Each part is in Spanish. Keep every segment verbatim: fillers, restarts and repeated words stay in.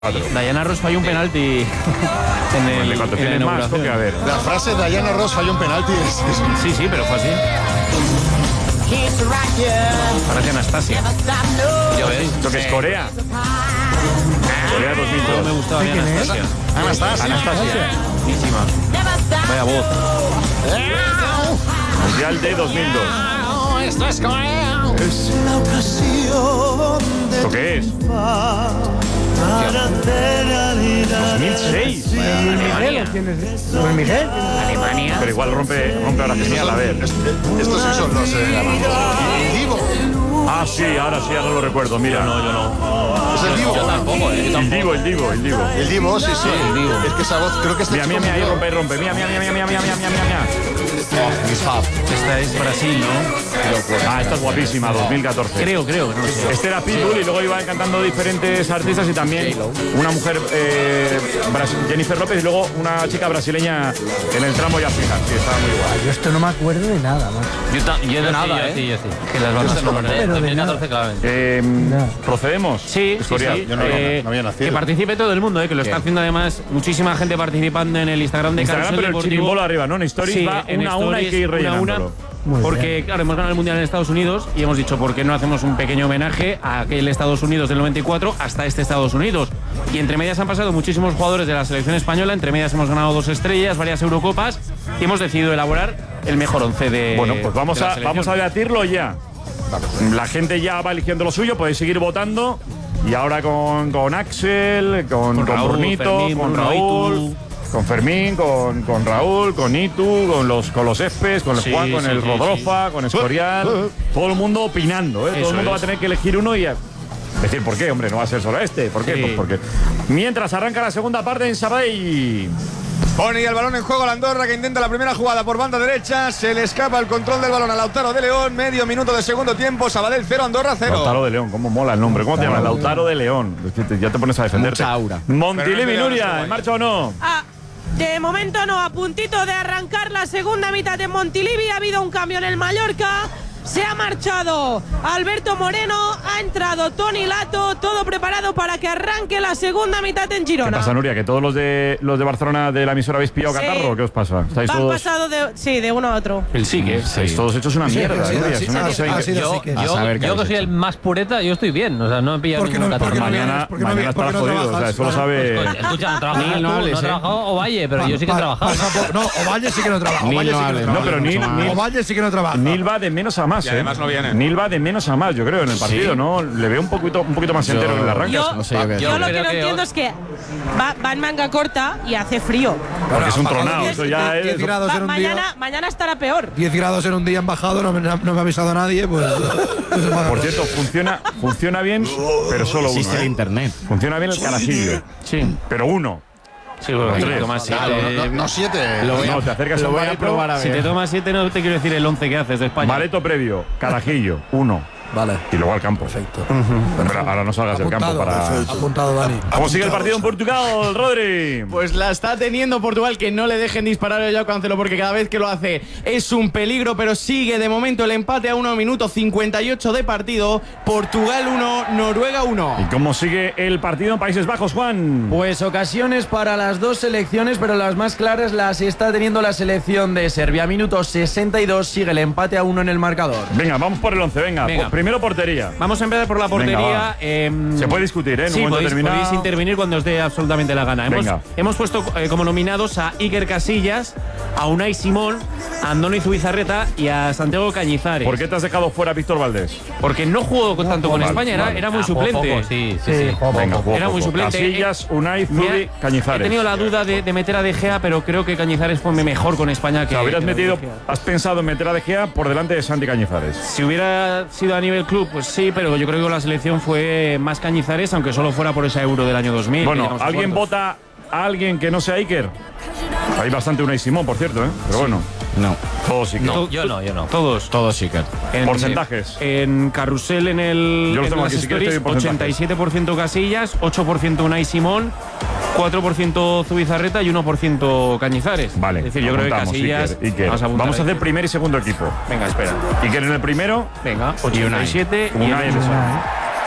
Diana Ross falló un penalti en el de cuando tiene más, porque a ver. La frase de Diana Ross falló un penalti. Es, es... Sí, sí, pero fue así. Parece Anastasia. ¿Ya ves? Esto que es Corea. Corea dos mil dos. Me gustaba bien Anastasia. Anastasia. Anastasia. Buenísima. Vaya voz. Mundial de dos mil dos. Esto es Corea. Es... ¿Esto qué es? dos mil seis. Alemania. Miguel? Alemania. Pero igual rompe, rompe ahora genial, a ver. Estos sí son los eh, el Divo. Ah, sí, ahora sí, ahora lo recuerdo. Mira, no, yo no. Es el Divo. Yo tampoco, eh. Yo El tampoco. Divo, el Divo, el Divo. El Divo, sí, sí. El Divo. Es que esa voz, creo que está Mira, mira, mira, ahí rompe, ahí rompe. Mira, mira, mira, mira, mira, mira, mira, mira, mira. Esta es Brasil, ¿no? Ah, esta es guapísima, dos mil catorce. Creo, creo. No sé. Este era Pitbull y luego iban cantando diferentes artistas y también una mujer, eh, Brasil, Jennifer López, y luego una chica brasileña en el tramo y al final. Sí, estaba muy guay. Yo esto no me acuerdo de nada, macho. Yo, ta- yo de nada, ¿eh? Sí, yo sí. Que las van a sonar. Pero de dos mil catorce, nada. claramente. Eh, No. ¿Procedemos? Sí, sí, Escorial. sí. Yo no había- Eh, no había nacido. que participe todo el mundo, eh, que lo está Bien. haciendo además muchísima gente participando en el Instagram de Instagram, Carrusel pero el Deportivo. chirimbolo arriba, ¿no? En Stories Sí, va en una a una, hay Stories, que ir una a una. rellenándolo. Muy Porque, bien. claro, hemos ganado el Mundial en Estados Unidos y hemos dicho, ¿por qué no hacemos un pequeño homenaje a aquel Estados Unidos del noventa y cuatro hasta este Estados Unidos? Y entre medias han pasado muchísimos jugadores de la selección española, entre medias hemos ganado dos estrellas, varias Eurocopas y hemos decidido elaborar el mejor once de Bueno, pues vamos de la a, selección. vamos a debatirlo ya. La gente ya va eligiendo lo suyo, podéis seguir votando. Y ahora con, con Axel, con, Con con Raúl, Brunito, Fermín, con Bruno, Raúl, Itu. con Fermín, con, con Raúl, con Itu, con los, con los Espes, con el Sí, Juan, con sí, el sí, Rodrofa, con Escorial. Todo el mundo opinando, ¿eh? Todo Eso el mundo va a es. tener que elegir uno y a- decir, ¿por qué, hombre? No va a ser solo este. ¿Por qué? Sí. Pues porque. Mientras arranca la segunda parte en Sabadell. Pone el balón en juego la Andorra, que intenta la primera jugada por banda derecha. Se le escapa el control del balón a Lautaro de León. Medio minuto de segundo tiempo. Sabadell cero, Andorra cero. Lautaro de León, cómo mola el nombre. ¿Cómo te llamas? Lautaro de León. Es que te- ya te pones a defenderte. Mucha aura. Montilivi, Pero no te llamas Nuria, igual. ¿en marcha o no? Ah, de momento no, a puntito de arrancar la segunda mitad de Montilivi. Ha habido un cambio en el Mallorca. Se ha marchado Alberto Moreno, ha entrado Toni Lato, todo preparado para que arranque la segunda mitad en ¿Qué Girona. pasa, Nuria? ¿Que todos los de los de Barcelona de la emisora habéis pillado Sí. catarro? ¿Qué os pasa? ¿Estáis Han todos, pasado de, sí, de uno a otro. El sí que estáis todos hechos una mierda, sí, Nuria? sí, Es una sí, cosa sí, increíble. sí, Yo, sí, que- yo, A saber yo que soy el más pureta, yo estoy bien. O sea, no he pillado ¿Por qué ningún no- por catarro. qué no Mañana, vienes? ¿Por qué no mañana vienes? ¿Por estará qué no jodido. O sea, trabajas? eso lo sabe. Coño, escucha, no trabajo, Nil, no no, hables, no eh. trabajado Ovalle, pero yo sí que he Pa- trabajado. pasa por- no, Ovalle sí que no trabaja. Nil Ovalle no sí que hable, no No, trabaja. pero Nil, Nil, Ovalle sí que no trabaja. Nil va de menos a más, Y ¿eh? además no viene. Nil va de menos a más, yo creo, en el partido, ¿no? Le veo un poquito, un poquito más entero en el arranque. Yo, no sé yo qué yo decir. lo que Creo no que entiendo hoy- es que va, va en manga corta y hace frío. Porque es un tronado, eso ya diez es. grados Va- en un mañana, día. mañana estará peor. diez grados en un día en bajado, no me, no me ha avisado nadie, pues. Por cierto, funciona, funciona bien, pero solo uno. Existe el ¿eh? internet. Funciona bien el carajillo. Sí. Pero uno. Sí, bueno, Tres. te tomas siete. No, no, no siete. Lo voy a- No, te acercas a un bareto. Si te tomas siete, no te quiero decir el once que haces de España. Bareto previo, carajillo, uno. Vale. Y luego al campo. Perfecto. Pero ahora no salgas del campo Apuntado, para. perfecto. Apuntado, Dani. ¿Cómo sigue el partido en Portugal, Rodri? Pues la está teniendo Portugal, que no le dejen disparar a Joao Cancelo porque cada vez que lo hace es un peligro, pero sigue de momento el empate a uno minuto cincuenta y ocho de partido. Portugal uno, Noruega uno. ¿Y cómo sigue el partido en Países Bajos, Juan? Pues ocasiones para las dos selecciones, pero las más claras las está teniendo la selección de Serbia. Minuto sesenta y dos, sigue el empate a uno en el marcador. Venga, vamos por el once, venga. Venga. Po- Primero portería. Vamos a empezar por la Venga, portería. va. em, Se puede discutir, ¿eh? En Sí, un momento podéis, determinado. podéis intervenir cuando os dé absolutamente la gana. Hemos, Venga. hemos puesto eh, como nominados a Iker Casillas, a Unai Simón, a Andoni Zubizarreta y a Santiago Cañizares. ¿Por qué te has dejado fuera a Víctor Valdés? Porque no jugó con- tanto con vale, España, era, vale. era muy Ah, poco, suplente. poco, sí, sí, sí. Venga, poco, Era muy poco. suplente. Casillas, Unai, Me ha- Zubi, Cañizares. He tenido la duda de, de meter a De Gea, pero creo que Cañizares fue mejor con España O que. sea, hubieras que metido, De Gea. has pensado en meter a De Gea por delante de Santi Cañizares. Si hubiera sido a nivel club, pues sí, pero yo creo que con la selección fue más Cañizares, aunque solo fuera por esa Euro del año dos mil. que Bueno, llegamos a ¿alguien cuartos. vota a alguien que no sea Iker? Hay bastante Unai Simón, por cierto, ¿eh? Pero bueno, No. todos Iker. No, yo no, yo no. Todos. Todos Iker. En- Porcentajes. En Carrusel, en el. Yo los en tengo las aquí, si quieres te stories, doy porcentajes. ochenta y siete por ciento Casillas, ocho por ciento Unai Simón, cuatro por ciento Zubizarreta y uno por ciento Cañizares. Vale, Es decir, yo creo que apuntamos, Casillas. Iker, Iker. Vamos a, apuntar Vamos a ahí. hacer primer y segundo equipo. Venga, espera. Iker en el primero. Venga, ochenta y siete y, Unai en el segundo.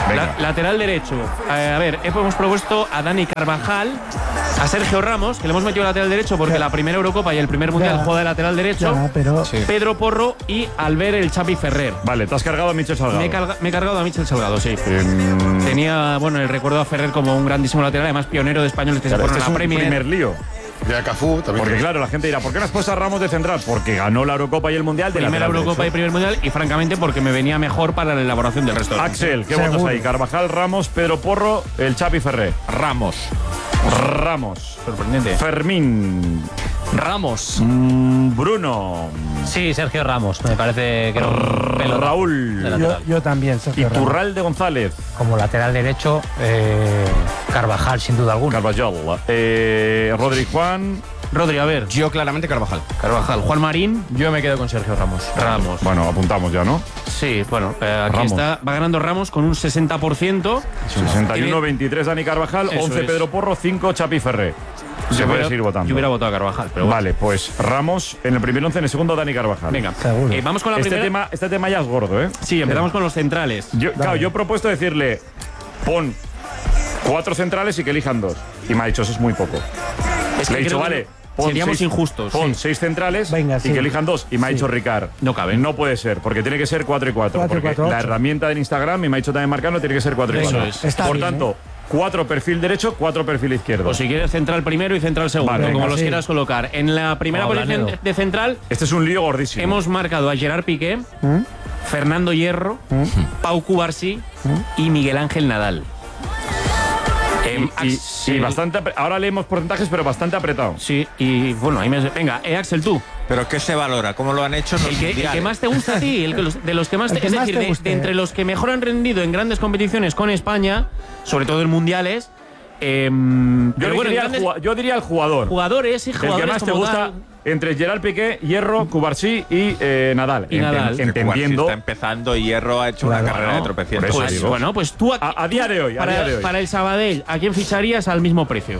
La, lateral derecho. Eh, a ver, hemos propuesto a Dani Carvajal, a Sergio Ramos, que le hemos metido lateral derecho porque la primera Eurocopa y el primer Mundial Ya. juega de lateral derecho. Ya, pero- Sí. Pedro Porro y Albert el Chapi Ferrer. Vale, te has cargado a Michel Salgado. Me he, carga- me he cargado a Michel Salgado, sí. Em, Tenía, bueno, el recuerdo a Ferrer como un grandísimo lateral, además pionero de españoles que claro, se este fueron es a un la Premier. primer lío. Y a Cafú también. Porque claro, la gente dirá, ¿por qué no has puesto a Ramos de central? Porque ganó la Eurocopa y el Mundial de Primera lateral Eurocopa y derecho. primer Mundial y francamente porque me venía mejor para la elaboración del resto. Axel, ¿qué Seguro. votas ahí? Carvajal, Ramos, Pedro Porro, el Chapi Ferrer. Ramos. Ramos. Sorprendente. Fermín. Ramos. Mm, Bruno. Sí, Sergio Ramos. Me parece que era un pelo. Raúl. de Yo, lateral. yo también, Sergio Ramos. Iturralde González. Como lateral derecho, eh, Carvajal, sin duda alguna. Carvajal. Eh, Rodri Juan. Rodri, a ver. Yo claramente Carvajal. Carvajal. Juan Marín. Yo me quedo con Sergio Ramos. Ramos. Bueno, apuntamos ya, ¿no? Sí, bueno, eh, aquí Ramos. está. Va ganando Ramos con un sesenta por ciento. sesenta y uno veintitrés Dani Carvajal, Eso once es. Pedro Porro, cinco Chapi Ferrer. Se Yo puede hubiera- seguir votando. Yo hubiera votado a Carvajal, pero bueno. Vale, pues Ramos en el primer once, en el segundo Dani Carvajal. Venga, Seguro. Eh, vamos con la Este primera. tema, este tema ya es gordo, ¿eh? Sí, empezamos con los centrales. Yo, claro, yo he propuesto decirle, pon cuatro centrales y que elijan dos. Y me ha dicho, eso es muy poco. Es Le he que dicho, creo que vale, no- pon seríamos seis- injustos. Pon sí. seis centrales Venga, y sí. que elijan dos. Y me ha Sí. dicho Ricard, No caben. no puede ser, porque tiene que ser cuatro y cuatro. Cuatro y Porque cuatro, la ocho. herramienta del Instagram, y me ha dicho también Marcano, tiene que ser cuatro y Eso cuatro. es. Está Por bien, tanto, cuatro perfil derecho, cuatro perfil izquierdo. O si quieres central primero y central segundo, Vale, como venga, los sí. quieras colocar. En la primera Como posición Blanedo. de central Este es un lío gordísimo. hemos marcado a Gerard Piqué, Fernando Hierro, Pau Cubarsí y Miguel Ángel Nadal. Em, y, y- Axel- y bastante, apre- ahora leemos porcentajes, pero bastante apretado. Sí, y bueno, ahí me. Venga, eh, Axel, tú. ¿Pero qué se valora? ¿Cómo lo han hecho? en los El que, el mundiales? que más te gusta a ti, el que los- de los que más El te, que es más decir, te de- guste. de entre los que mejor han rendido en grandes competiciones con España, sobre todo en mundiales. em, Yo, pero bueno, en diría, grandes el jugua- yo diría el jugador. jugadores y El jugadores que más te como gusta tal. entre Gerard Piqué, Hierro, Cubarsí y eh, Nadal. Y Nadal. Enten- entendiendo. Está empezando y Hierro ha hecho una Claro, carrera de por tropecientos. eso Pues, digo. bueno, pues tú aquí- A- a día de hoy, a para, día de hoy. para el Sabadell, ¿a quién ficharías al mismo precio?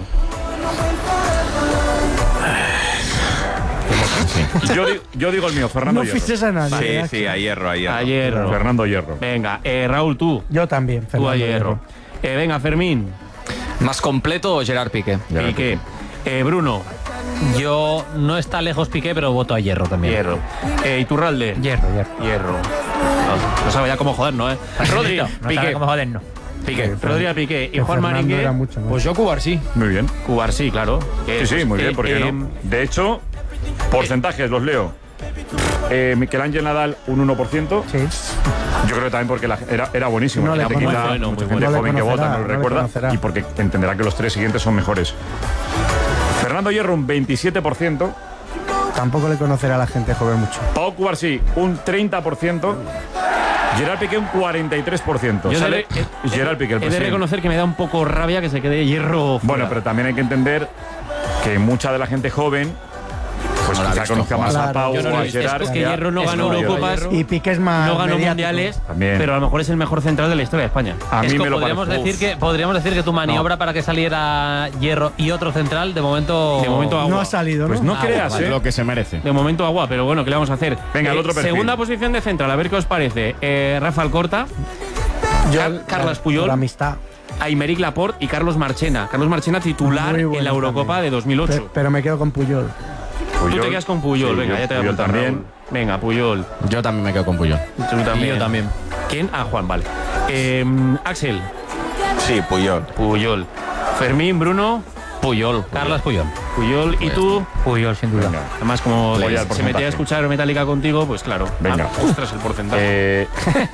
Yo, di- yo digo el mío, Fernando No Hierro. fiches a nadie. Sí, ¿eh? sí, a Hierro, a Hierro. A Hierro. Fernando Hierro. Venga, eh, Raúl, tú. Yo también, Tú Fernando a Hierro. Eh, venga, Fermín. Más completo, Gerard Piqué. Piqué. Eh, Bruno. Yo no está lejos Piqué, pero voto a Hierro también. Hierro. Eh, Iturralde. Hierro, Hierro. Hierro. No, no sabe ya cómo joder, ¿no? Eh? Rodri. No sabe Piqué. cómo joder, no. Piqué. Rodri a Piqué. Y Que Juan Fernando Marín. era mucho más. Pues yo Cubarsí. Muy bien. Cubar, sí, claro. Sí, Eh, sí, pues, muy eh, bien, ¿por qué eh, no? De hecho, porcentajes, los leo. Eh, Miquel Ángel Nadal, un uno por ciento. Sí. Yo creo que también porque la- era, era buenísimo. No la le gente conoce. quizá, Bueno, mucha muy gente bueno. No le joven que vota, conocerá, no lo no le recuerda. conocerá. Y porque entenderá que los tres siguientes son mejores. Fernando Hierro, un veintisiete por ciento. Tampoco le conocerá a la gente joven mucho. Pau Cubarsí, un treinta por ciento. Gerard Piqué, un cuarenta y tres por ciento. Yo Sale de, eh, Gerard Piqué, el he de presidente. reconocer que me da un poco rabia que se quede Hierro fuera. Bueno, pero también hay que entender que mucha de la gente joven pues No la ha quizá visto conozca más jugar. a Pau Yo no lo o he a visto. Gerard. Es que ya- Hierro no es ganó mayor. Eurocopas. Y Piqué es más No ganó mediático. mundiales, También. pero a lo mejor es el mejor central de la historia de España. A mí Es que me lo podríamos parece. decir que podríamos decir que tu maniobra para que saliera Hierro y otro central de momento De momento agua. No ha salido, ¿no? Pues no Ah, creas, vale, ¿eh? Lo que se merece. De momento agua, pero bueno, ¿qué le vamos a hacer? Venga, el Eh, otro perfil. Segunda posición de central, a ver qué os parece. Eh, Rafa Alcorta, Yo, Car- Carles Puyol. La amistad. Aymeric Laporte y Carlos Marchena. Carlos Marchena titular Muy bueno en la Eurocopa también. de dos mil ocho. Pero, pero me quedo con Puyol. Tú Puyol. te quedas con Puyol, Sí, venga, yo- ya te voy a Puyol apuntar, también. Raúl. Venga, Puyol. Yo también me quedo con Puyol. Tú también. Y yo también. ¿Quién? Ah, Juan, vale. Eh, Axel, Sí, Puyol. Puyol. Fermín, Bruno, Puyol. Carlos Puyol. Puyol. ¿Y tú? Puyol, sin duda. Venga. Además, como Voy se- al se porcentaje. metía a escuchar Metallica contigo, pues claro. Venga. Ah, ostras, el porcentaje. Eh,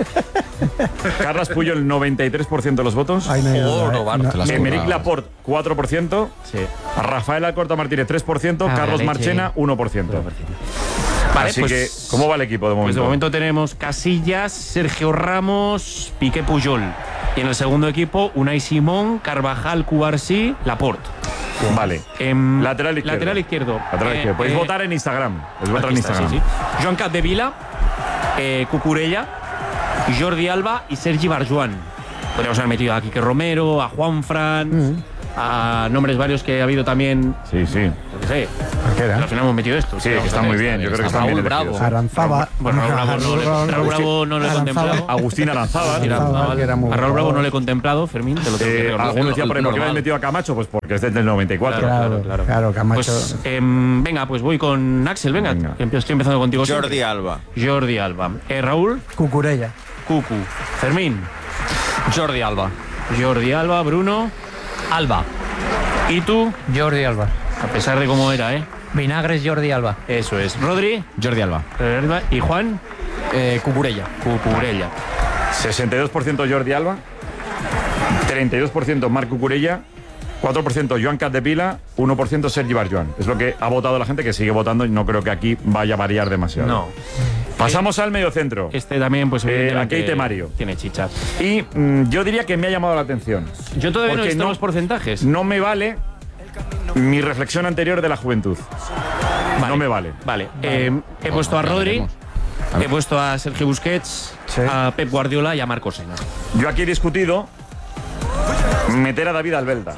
Carles Puyol, noventa y tres por ciento de los votos. Ahí no hay duda, Joder, ¿eh? Bart, No- te las Emeric currado. Laporte, cuatro por ciento. Sí. Rafael Alcorta Martínez, tres por ciento. Ah, Carlos la leche. Marchena, uno por ciento. Vale, Así pues, que, ¿cómo va el equipo de momento? Pues de momento tenemos Casillas, Sergio Ramos, Piqué, Puyol. Y en el segundo equipo, Unai Simón, Carvajal, Cubarsí, Laporte. Vale. Em, Lateral izquierdo. Lateral izquierdo. Lateral Eh, izquierdo. Podéis eh, votar en Instagram. Podéis votar en aquí está, Instagram. sí, sí. Joan Capdevila, eh, Cucurella, Jordi Alba y Sergi Barjuan. Podríamos haber metido a Quique Romero, a Juan Fran. a nombres varios que ha habido también. Sí, sí. No sé. Al final hemos metido esto. Sí, que está muy bien. Yo creo que están bien elegidos. Aranzaba. Bueno, Raúl Bravo no, le, Raúl Bravo no lo he contemplado. Agustín Aranzaba. A Raúl Bravo no le he contemplado, Fermín. Te lo tengo que recordar. Alguno decía, por ejemplo, que habéis metido a Camacho, pues porque es desde el noventa y cuatro. Claro, claro, claro. Camacho. Pues eh, venga, pues voy con Axel. Venga, venga. Estoy empezando contigo. Jordi siempre. Alba. Jordi Alba. Eh, Raúl. Cucurella. Cucu. Fermín. Jordi Alba. Jordi Alba. Bruno. Alba. ¿Y tú? Jordi Alba. A pesar de cómo era, ¿eh? Vinagres Jordi Alba. Eso es. Rodri. Jordi Alba. ¿Y Juan? Eh, Cucurella. Cucurella. sesenta y dos por ciento Jordi Alba, treinta y dos por ciento Marc Cucurella, cuatro por ciento Joan Capdevila, uno por ciento Sergi Barjoan. Es lo que ha votado la gente, que sigue votando, y no creo que aquí vaya a variar demasiado. No. Pasamos al mediocentro. Este también, pues eh, a Keite Mario. Tiene chichas. Y mmm, yo diría que me ha llamado la atención. Yo todavía no he visto no, los porcentajes. No me vale mi reflexión anterior de la juventud. Vale. No me vale. Vale. vale. Eh, he bueno, puesto a Rodri, a he puesto a Sergio Busquets, sí. a Pep Guardiola y a Marco Sena. Yo aquí he discutido meter a David Albelda.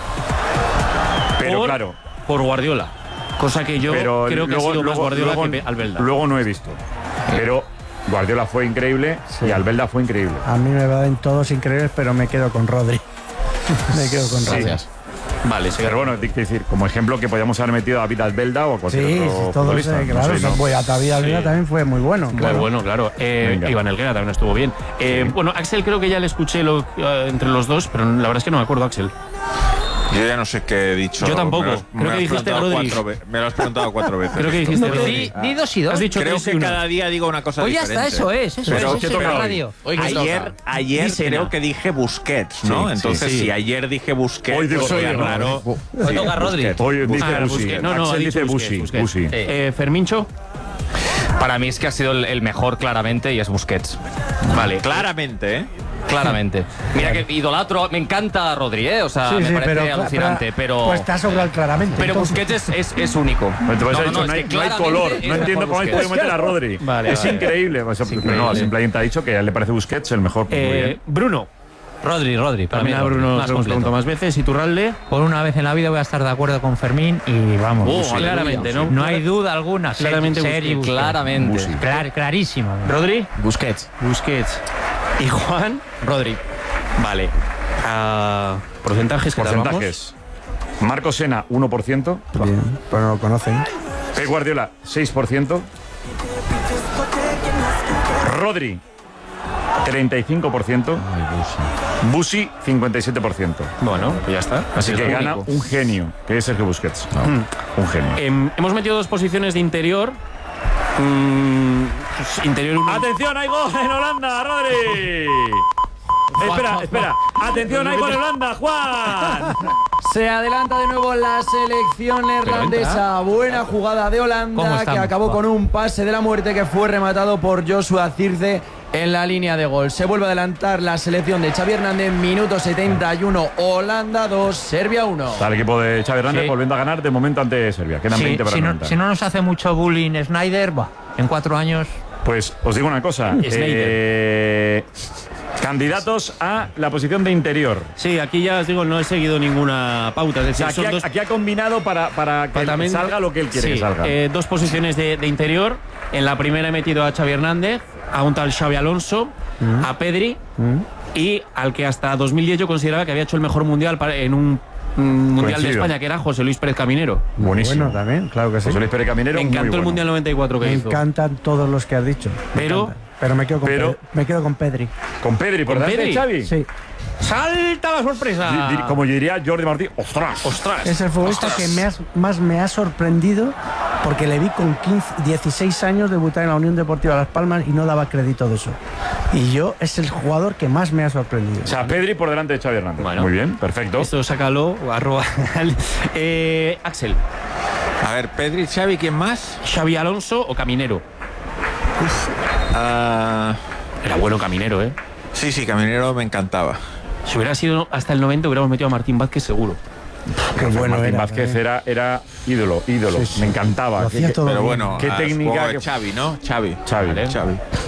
Pero por, claro. Por Guardiola. Cosa que yo pero creo que luego, ha sido luego, más Guardiola luego, que Albelda. Luego no he visto. Pero Guardiola fue increíble, sí. y Albelda fue increíble. A mí me van todos increíbles, pero me quedo con Rodri. me quedo con Rodri. Gracias. Vale, sí, pero bueno, es decir, como ejemplo que podíamos haber metido a David Albelda o a cualquier sí, otro sí, todo futbolista. Sé, claro, no sé, no. Pues a David Albelda sí. también fue muy bueno. Muy claro. bueno, claro. Eh, Iván Helguera también estuvo bien. Eh, sí. Bueno, Axel creo que ya le escuché lo, uh, entre los dos, pero la verdad es que no me acuerdo, Axel. Yo ya no sé qué he dicho. Yo tampoco. Me lo, creo me que dijiste Rodri. Me lo has preguntado cuatro veces. Creo que dijiste no, Rodri. Di, di dos y dos. Has dicho creo tres que y uno. cada día digo una cosa Oye, diferente. hasta eso es. Eso Pero es, eso es la radio. Hoy ayer ayer Dísena. creo que dije Busquets, ¿no? Sí, Entonces, sí, sí. si ayer dije Busquets, hoy digo pues soy raro. Hoy toca Rodri. Hoy dice ah, Busi. Busquets. No, no, Axel dice Busquets, Busi. Busi. Eh, eh, Fermincho. Para mí es que ha sido el, el mejor claramente y es Busquets. Vale. Claramente, ¿eh? Claramente. Mira que idolatro, me encanta Rodri, ¿eh? O sea, sí, me sí, parece pero, alucinante, pero... Pues está sobrado claramente. Pero entonces. Busquets es, es, es único. Entonces, no, no, no, no, hay, es que no hay color. No entiendo cómo habéis podido meter a Rodri. Vale, es vale. increíble. Pues, Es no, increíble. simplemente ha dicho que a él le parece Busquets el mejor. Pues, muy Eh, bien. Bruno. Rodri, Rodri. Para También mí a Bruno más se lo pregunto más veces. ¿Y Turralde? Por una vez en la vida voy a estar de acuerdo con Fermín y vamos. Oh, claramente, ¿no? No hay duda alguna. Claramente Sergi Busquets. Claramente. Clar, clarísimo. ¿Rodri? Busquets. Busquets. ¿Y Juan? Rodri. Vale. Uh, porcentajes, ¿qué tal vamos? Porcentajes. Marco Sena, uno por ciento. Bien, pues no lo conocen. Pep Guardiola, seis por ciento. Rodri, treinta y cinco por ciento. Busi, cincuenta y siete por ciento. Bueno, pues ya está. Así Es que lo gana único. un genio, que es Sergio Busquets. Mm. Un genio. Eh, hemos metido dos posiciones de interior. Mm, pues, interior uno. ¡Atención, hay gol en Holanda, Rodri! Espera, espera. ¡Atención, hay gol en Holanda, Juan! Se adelanta de nuevo la selección neerlandesa. Buena jugada de ¿Cómo Holanda estamos, que acabó Juan? con un pase de la muerte que fue rematado por Joshua Zirze en la línea de gol. Se vuelve a adelantar la selección de Xavi Hernández. Minuto setenta y uno. Holanda dos, Serbia uno. Está el equipo de Xavi Hernández Sí. volviendo a ganar de momento ante Serbia. Quedan Sí, veinte para si, no, remontar. si no nos hace mucho bullying Snyder, va, en cuatro años. Pues os digo una cosa. Eh, candidatos a la posición de interior. Sí, aquí ya os digo, no he seguido ninguna pauta. Es O decir, sea, aquí, son ha, dos, aquí ha combinado para, para que Exactamente. salga lo que él quiere sí, que salga. eh, dos posiciones de, de interior. En la primera he metido a Xavi Hernández, a un tal Xavi Alonso, Mm. a Pedri Mm. y al que hasta dos mil diez yo consideraba que había hecho el mejor mundial para- en un mm, mundial Coincido. de España, que era José Luis Pérez Caminero. Buenísimo. Bueno, también, claro que sí. José Luis Pérez Caminero, Me muy encantó bueno. el mundial noventa y cuatro que Me hizo. encantan todos los que has dicho. Me Pero- encantan. Pero me quedo con, pero- Pedri, me quedo con Pedri. Con Pedri, por ¿Con delante de Pedri? Xavi. Sí. ¡Salta la sorpresa! Di- di- Como diría Jordi Martí, ¡ostras! ¡Ostras! Es el futbolista ¡Ostras! que me has- más me ha sorprendido porque le vi con quince, dieciséis años debutar en la Unión Deportiva Las Palmas y no daba crédito de eso. Y yo es el jugador que más me ha sorprendido. O sea, Pedri por delante de Xavi Hernández. Bueno. Muy bien, perfecto. Esto sácalo, arroba. eh, Axel, A ver, Pedri, Xavi, ¿quién más? Xavi Alonso o Caminero. Ah, Era bueno Caminero, ¿eh? sí, sí, Caminero me encantaba. Si hubiera sido hasta el noventa, hubiéramos metido a Martín Vázquez seguro. Qué bueno Martín era. Vázquez ¿eh? era, era ídolo, ídolo. Sí, sí. Me encantaba. Lo Qué- hacía qué- todo Pero bien. bueno, Qué ah, técnica supongo que- que Xavi, ¿no? Xavi. Xavi. Vale. Xavi.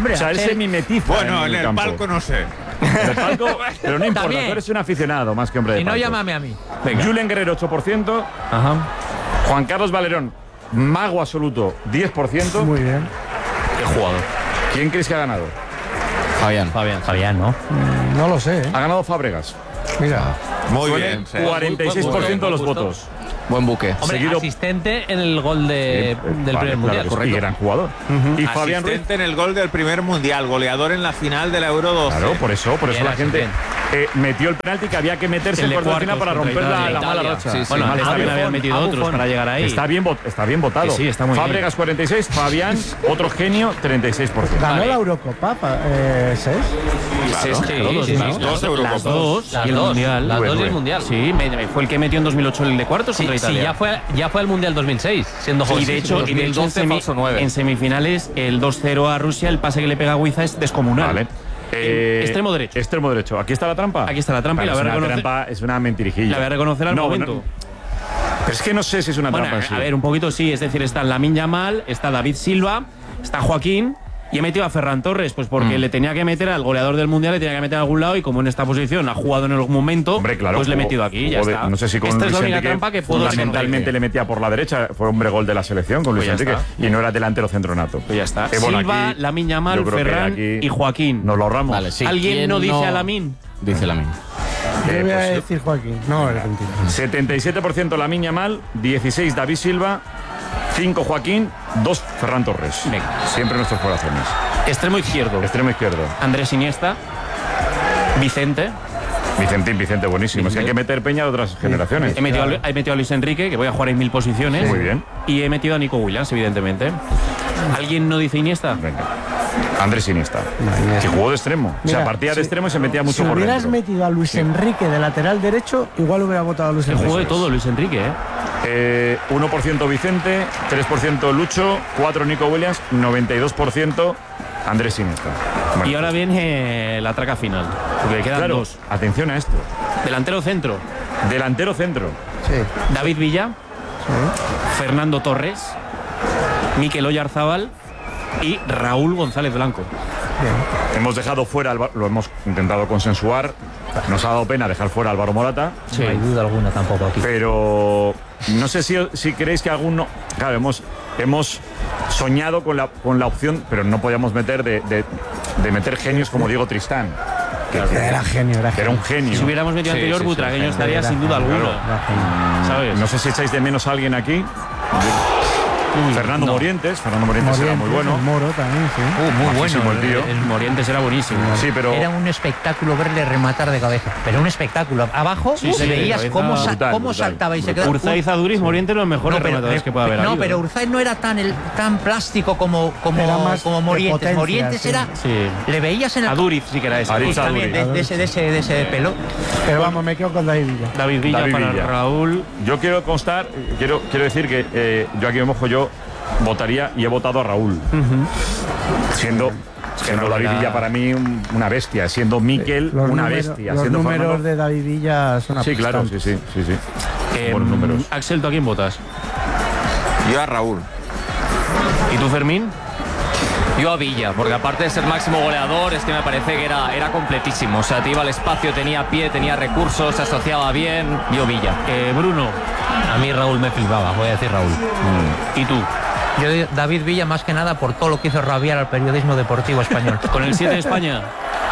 hombre. O sea, él Axel- se mimetiza. Bueno, en el campo. palco no sé. En el palco, pero no importa, También. tú eres un aficionado más que hombre de Y no palco. llámame a mí. Julen Guerrero, ocho por ciento. Ajá. Juan Carlos Valerón, mago absoluto, diez por ciento. Muy bien. Qué jugador. ¿Quién crees que ha ganado? Fabián. Fabián. Fabián, ¿no? Mm, No lo sé, ¿eh? Ha ganado Fábregas. Mira. Muy Suele bien. sí. cuarenta y seis por ciento de los Justo. votos. Buen buque. Hombre, Seguido- asistente en el gol de, Eh, del vale, primer claro mundial, que sí. correcto. Y gran jugador. Y Fabián Ruiz. Asistente en el gol del primer mundial, goleador en la final de la Euro doce. Claro, por eso, por eso Bien, la gente bien. eh, metió el penalti que había que meterse El en de cuartos de final cuartos para contra romper la, Italia. la mala Italia. racha. Sí, sí. Bueno, Mal antes está también bien. habían metido Abu otros Fon. para llegar ahí. Está bien, vot- está bien votado. Que sí, está muy bien. Fábregas cuarenta y seis, Fabián, otro genio, treinta y seis por ciento. Ganó Vale. la Eurocopa, pa- eh, ¿Sés? Sí, sí, Todos, sí, ¿no? sí. Dos Eurocopas. Las dos Las y el dos, mundial. las Rubén, dos y el Rubén. mundial. Sí, me- me- fue el que metió en dos mil ocho el de cuartos Sí, contra sí, Italia. ya fue, ya fue al mundial dos mil seis, siendo Y joven. de hecho, y de hecho en, dos mil doce, semi- falso nueve. en semifinales, el dos cero a Rusia, el pase que le pega a Guiza es descomunal. Vale. Eh, extremo derecho. Extremo derecho. ¿Aquí está la trampa? Aquí está la trampa y la Claro, voy a es una reconocer- trampa, es una mentirijilla. La voy a reconocer al No, momento. no, pero es que no sé si es una Bueno, trampa en sí. a ver, un poquito sí, es decir, está Lamine Yamal, está David Silva, está Joaquín y he metido a Ferran Torres, pues porque le tenía que meter al goleador del mundial, le tenía que meter a algún lado y como en esta posición ha jugado en algún momento, Hombre, claro, pues le he jugó- metido aquí, ya jugó de- está. No sé si con Esta es Luis la única Enrique trampa que puedo fundamentalmente reconocer. le metía por la derecha, fue hombre gol de la selección con Luis Pues ya Enrique está. y no era delantero centronato. Pues ya está. Eh, bueno, Silva, aquí Lamine Yamal, yo creo que Ferran aquí y Joaquín. Nos lo ahorramos. Vale, sí. ¿Alguien ¿Quién no dice no- a Lamine? Dice la misma. Yo Eh, voy a pues, decir Joaquín. No, es mentira. setenta y siete por ciento Lamine Yamal, dieciséis David Silva, cinco Joaquín, dos Ferran Torres. Venga. Siempre nuestros corazones. Extremo izquierdo, Extremo izquierdo. Andrés Iniesta, Vicente. Vicentín, Vicente, buenísimo. Es que hay que meter peña de otras generaciones. He metido, a, Lu- he metido a Luis Enrique, que voy a jugar en mil posiciones. Muy bien. Y he metido a Nico Williams, evidentemente. ¿Alguien no dice Iniesta? Venga. Andrés Iniesta. Que jugó de extremo. o sea, Mira, partía de si- extremo y se metía mucho Si por hubieras dentro. metido a Luis Enrique de lateral derecho, igual hubiera votado a Luis Que Enrique. jugó de todo Luis Enrique, ¿eh? Eh, uno por ciento Vicente, tres por ciento Lucho, cuatro por ciento Nico Williams, noventa y dos por ciento Andrés Iniesta. Bueno, Y ahora viene la traca final, porque quedan claro, dos. atención a esto. Delantero centro, Delantero centro. Sí. David Villa, Fernando Torres, Mikel Oyarzábal y Raúl González Blanco. Hemos dejado fuera, Alba- lo hemos intentado consensuar. Nos ha dado pena dejar fuera a Álvaro Morata, No hay duda alguna tampoco aquí. pero no sé si, si creéis que alguno. Claro, hemos, hemos soñado con la, con la opción, pero no podíamos meter de, de- de meter genios como Diego Tristán. Que, que- Era genio, era que era genio. un genio. Si hubiéramos metido Sí, anterior, sí, sí, Butragueño sí, estaría era sin duda genio, alguna. era genio. ¿Sabes? No sé si echáis de menos a alguien aquí. Fernando no. Morientes. Fernando Morientes era muy Morientes, bueno. el Moro también, sí. Uh, muy Majísimo bueno. el tío. El Morientes era buenísimo. Sí, pero. Era un espectáculo verle rematar de cabeza. Pero un espectáculo. Abajo Sí, sí, de veías cabeza cómo, sa- brutal, cómo brutal, saltaba y se brutal. quedaba. Urzaiz, Aduriz, Morientes, los mejores No, pero, rematadores que pueda haber no, habido. pero Urzaiz no era tan, el, tan plástico como, como, Era más como de Morientes. potencia, Morientes sí. era. Sí. Le veías en el. Aduriz sí que era ese. Aduriz, Sí, también, de, de ese, de, ese, de ese pelo. Pero vamos, me quedo con David Villa. David Villa David para Villa. Raúl. Yo quiero constar, eh, quiero, quiero decir que eh, yo aquí me mojo, yo votaría y he votado a Raúl. Siendo, siendo Raúl David era- Villa para mí un- una bestia, siendo Miquel Los una números- bestia. Los siendo números Fernando- de David Villa son Sí, claro, sí, aplastantes. sí, sí, sí. Eh, Buenos números. Axel, ¿tú a quién votas? Yo a Raúl. ¿Y tú, Fermín? Yo a Villa, porque aparte de ser máximo goleador, es que me parece que era, era completísimo. O sea, te iba al espacio, tenía pie, tenía recursos, se asociaba bien. Yo Villa. Eh, Bruno. A mí Raúl me flipaba, voy a decir Raúl. ¿Y tú? Yo digo David Villa más que nada por todo lo que hizo rabiar al periodismo deportivo español. Con el siete de España.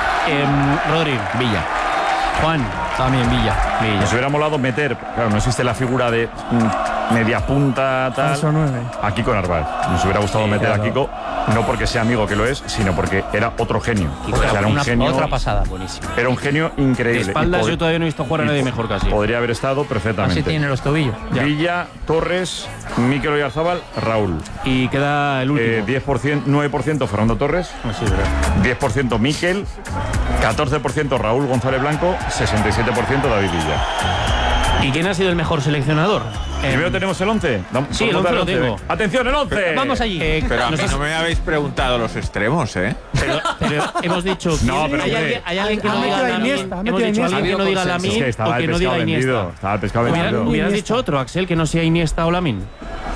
Em, Rodri. Villa. Juan. También Villa. Villa. Nos hubiera molado meter, claro, no existe la figura de mm, media punta, tal. Falso nueve. A Kiko Narváez. Nos hubiera gustado Sí, meter claro. a Kiko, no porque sea amigo que lo es, sino porque era otro genio. O sea, era un Una- genio. otra pasada. Buenísimo. Era un genio increíble. De espaldas Y pod- yo todavía no he visto jugar a nadie mejor casi. Podría haber estado perfectamente. Así tiene los tobillos. Ya. Villa, Torres, Mikel Oyarzábal, Raúl. Y queda el último. Eh, diez por ciento, nueve por ciento Fernando Torres, Ah, sí, verdad. diez por ciento Mikel, catorce por ciento Raúl González Blanco, sesenta y siete por ciento David Villa. ¿Y quién ha sido el mejor seleccionador? Eh, Primero tenemos el once. Sí, el once lo tengo. ¡Atención, el once! Vamos allí. Eh, Pero a mí nosotros- no me habéis preguntado los extremos, ¿eh? pero, pero hemos dicho. No, ¿quién- pero ¿hay, hombre. alguien, hay alguien que Ha no metido diga a Lamine? Iniesta, ha Hemos metido a dicho Iniesta. alguien que no diga Es Lamine que estaba o el que no pescado diga vendido. Iniesta. Estaba el pescado Hubiera- vendido. Hubieras dicho otro, Axel, que no sea Iniesta o Lamine.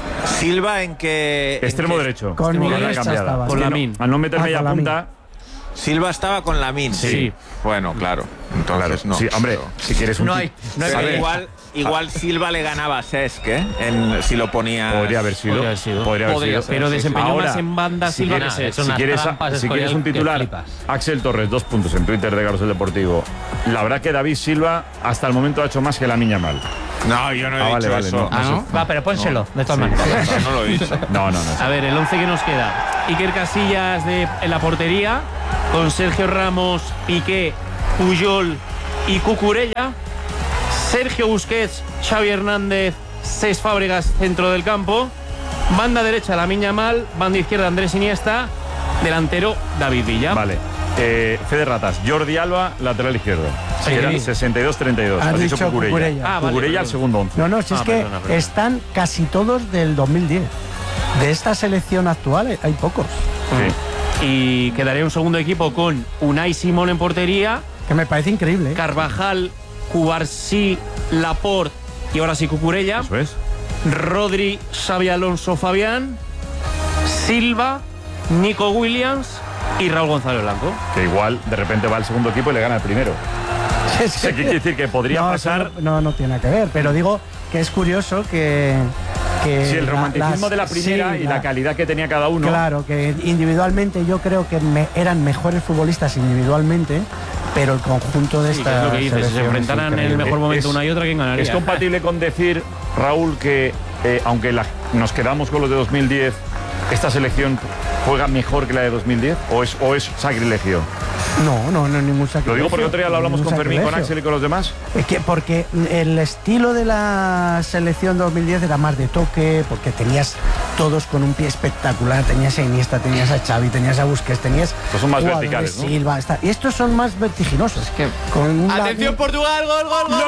Silva en que. en Extremo que- derecho. Con Extremo Iniesta derecha cambiada. estaba. Es Con que no- Lamine. Al no meter Ah, media con Lamine. punta, Silva estaba con Lamine. Sí. Bueno, claro. Entonces Claro, no. sí, hombre, pero- si quieres un No ti- hay, no hay Pero pelea. igual, igual Silva le ganaba a Cesc, ¿eh? En- si lo ponía. Podría haber sido. Podría haber sido. Podría haber Podría sido. ser, Pero sí, desempeñó Ahora, más en banda si Silva quieres, que Cesc. si unas quieres, trampas, si quieres un Escorial, que titular, flipas. Axel Torres, dos puntos en Twitter de Carrusel Deportivo. La verdad que David Silva hasta el momento ha hecho más que la niña mal. No, yo no he Ah, dicho vale, vale, eso. no. Ah, ¿no? Va, pero pónselo, de todas Sí. maneras. No lo he dicho. No, no, no. A ver, el once que nos queda. Iker Casillas de, en la portería, con Sergio Ramos, Piqué, Puyol y Cucurella. Sergio Busquets, Xavi Hernández, Cesc Fábregas, centro del campo. Banda derecha, Lamine Yamal. Banda izquierda, Andrés Iniesta. Delantero, David Villa. Vale. Eh, Fede Ratas, Jordi Alba, lateral izquierdo. Sí. Era sesenta y dos treinta y dos. Has Has dicho dicho Cucurella. Cucurella. Ah, vale, Cucurella al perdón. segundo once. No, no, si Ah, es que perdona, perdona. están casi todos del dos mil diez. De esta selección actual eh, hay pocos. Sí. Y quedaría un segundo equipo con Unai Simón en portería, Que me parece increíble. ¿eh? Carvajal, Cubarsí, Laporte y ahora sí Cucurella. Eso es. Rodri, Xavi Alonso, Fabián, Silva, Nico Williams y Raúl González Blanco. Que igual de repente va al segundo equipo y le gana el primero. Es O sea, ¿qué quiere decir? Que podría no, pasar. eso No, no, no tiene nada que ver, pero digo que es curioso que. que Sí, el la- romanticismo las- de la primera sí, y la calidad que tenía cada uno. Claro, que individualmente yo creo que me- eran mejores futbolistas individualmente, pero el conjunto de Sí, esta que es lo que dices, si se selección es enfrentaran en el increíble. mejor momento Es- una y otra, ¿quién ganaría? ¿Es compatible con decir, Raúl, que eh, aunque la- nos quedamos con los de dos mil diez, esta selección juega mejor que la de dos mil diez? ¿O es, o es sacrilegio? No, no, no, ningún sacrilegio. Lo digo porque otro día lo hablamos ningún con Fermín, con sacrilegio. Axel y con los demás. Es que porque el estilo de la selección dos mil diez era más de toque, porque tenías todos con un pie espectacular, tenías a Iniesta, tenías a Xavi, tenías a Busquets, tenías Estos son más jugadores, verticales, ¿no? Silva, está- y estos son más vertiginosos. que- Con un lado- Atención, Portugal, gol, gol, gol.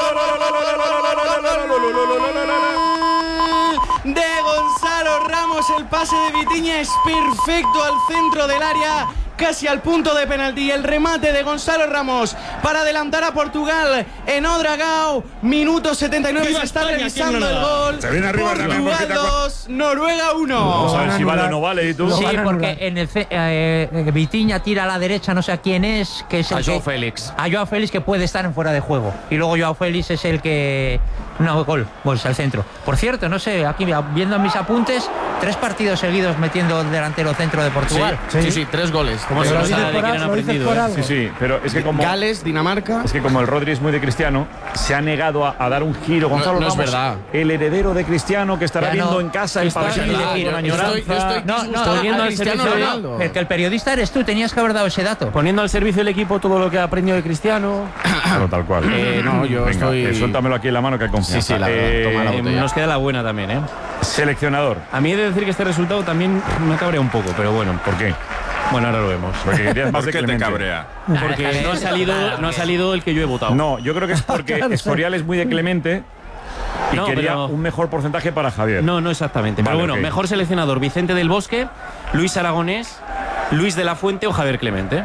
De Gonzalo Ramos, el pase de Vitinha es perfecto al centro del área, casi al punto de penalti. El remate de Gonzalo Ramos para adelantar a Portugal en Odragao. Minuto setenta y nueve, se está revisando el gol. Se viene arriba también, Portugal porque te acu- dos, Noruega uno. Vamos a ver van a si vale o anular. no vale. ¿Y tú? Lo Sí, van a porque anular. en el ce- eh, Vitinha tira a la derecha, no sé a quién es, que es el A Joao que- Félix. A Joao Félix, que puede estar en fuera de juego. Y luego Joao Félix es el que... No, gol, gol al centro. Por cierto, no sé, aquí viendo mis apuntes, tres partidos seguidos metiendo el delantero centro de Portugal. Sí. Sí, sí, tres goles. ¿Cómo se Pero nos lo sabe dices de por quién han algo, lo dices aprendido? por eh? algo. Sí, sí, pero es que como. Gales, Dinamarca. Es que como el Rodri es muy de Cristiano, se ha negado a, a dar un giro. Gonzalo no es Ramos, verdad. el heredero de Cristiano, que estará Ya viendo no, en casa que el está partido sin con elegir. añoranza. Yo estoy- yo estoy No, no, disgustado poniendo a al Cristiano servicio de- Ronaldo. Pero que el periodista eres tú, tenías que haber dado ese dato. Poniendo al servicio del equipo todo lo que ha aprendido de Cristiano. Claro, tal cual. Eh, no, yo Venga, estoy- eh, suéltamelo aquí en la mano que hay confianza. Sí, sí, la verdad, Eh, toma la Eh, botella. nos queda la buena también, ¿eh? Seleccionador. A mí he de decir que este resultado también me cabrea un poco, pero bueno. ¿Por qué? Bueno, ahora lo vemos. Porque querías más ¿Por de qué te Clemente. cabrea? Porque no ha salido, no ha salido el que yo he votado. No, yo creo que es porque Claro, sí. Escorial es muy de Clemente y No, quería pero- un mejor porcentaje para Javier. No, no exactamente. Vale, Pero bueno, ok. mejor seleccionador Vicente del Bosque, Luis Aragonés, Luis de la Fuente o Javier Clemente.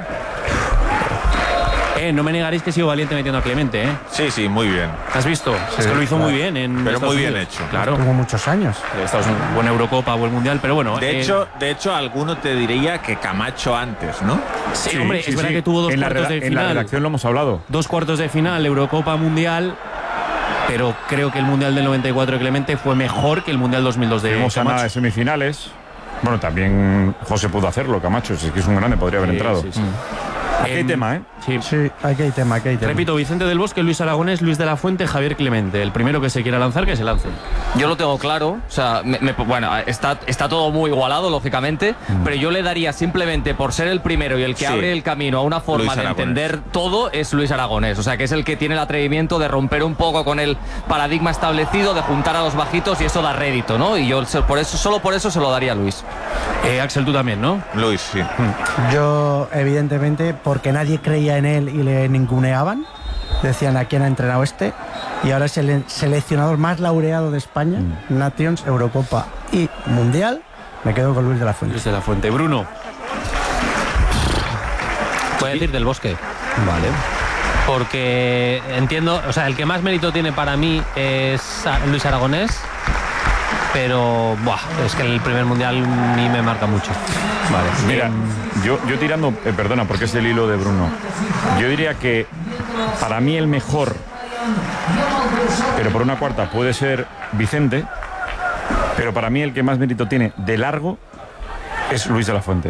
Eh, no me negaréis que he sido valiente metiendo a Clemente, ¿eh? Sí, sí, muy bien. ¿Has visto? es que lo hizo claro. muy bien en Pero Estados muy bien Unidos. hecho. Claro. Tuvo muchos años. Estados Unidos, buena Eurocopa, buen Mundial, pero bueno. De eh, hecho, de hecho, alguno te diría que Camacho antes, ¿no? sí, hombre, es verdad que tuvo dos en la, cuartos reda- de en la final. redacción lo hemos hablado. Dos cuartos de final, Eurocopa, Mundial. Pero creo que el Mundial del noventa y cuatro de Clemente fue mejor que el Mundial dos mil dos de Tuvimos a nada de Camacho. semifinales. Bueno, también José pudo hacerlo, Camacho. Es que es un grande, podría haber Sí, entrado. sí, sí. Aquí hay Em, tema, ¿eh? Sí. Sí, aquí hay tema, aquí hay tema. Repito, Vicente del Bosque, Luis Aragonés, Luis de la Fuente, Javier Clemente. El primero que se quiera lanzar, que se lance. Yo lo tengo claro, o sea, me- me- bueno, está, está todo muy igualado, lógicamente, pero yo le daría simplemente por ser el primero y el que Sí. abre el camino a una forma Luis de Aragonés. entender todo es Luis Aragonés, o sea, que es el que tiene el atrevimiento de romper un poco con el paradigma establecido, de juntar a los bajitos y eso da rédito, ¿no? Y yo se- por eso, solo por eso se lo daría a Luis. Eh, Axel, tú también, ¿no? Luis, sí. Yo, evidentemente, porque nadie creía en él y le ninguneaban, decían a quién ha entrenado este, y ahora es el seleccionador más laureado de España, Nations, Eurocopa y Mundial. Me quedo con Luis de la Fuente. Luis de la Fuente. Bruno. Voy a decir del Bosque. Vale. Porque entiendo, o sea, el que más mérito tiene para mí es a- Luis Aragonés. pero buah, es que el primer mundial a mí me marca mucho. Vale, mira, yo, yo tirando, eh, perdona, porque es el hilo de Bruno. Yo diría que para mí el mejor, pero por una cuarta, puede ser Vicente, pero para mí el que más mérito tiene de largo es Luis de la Fuente.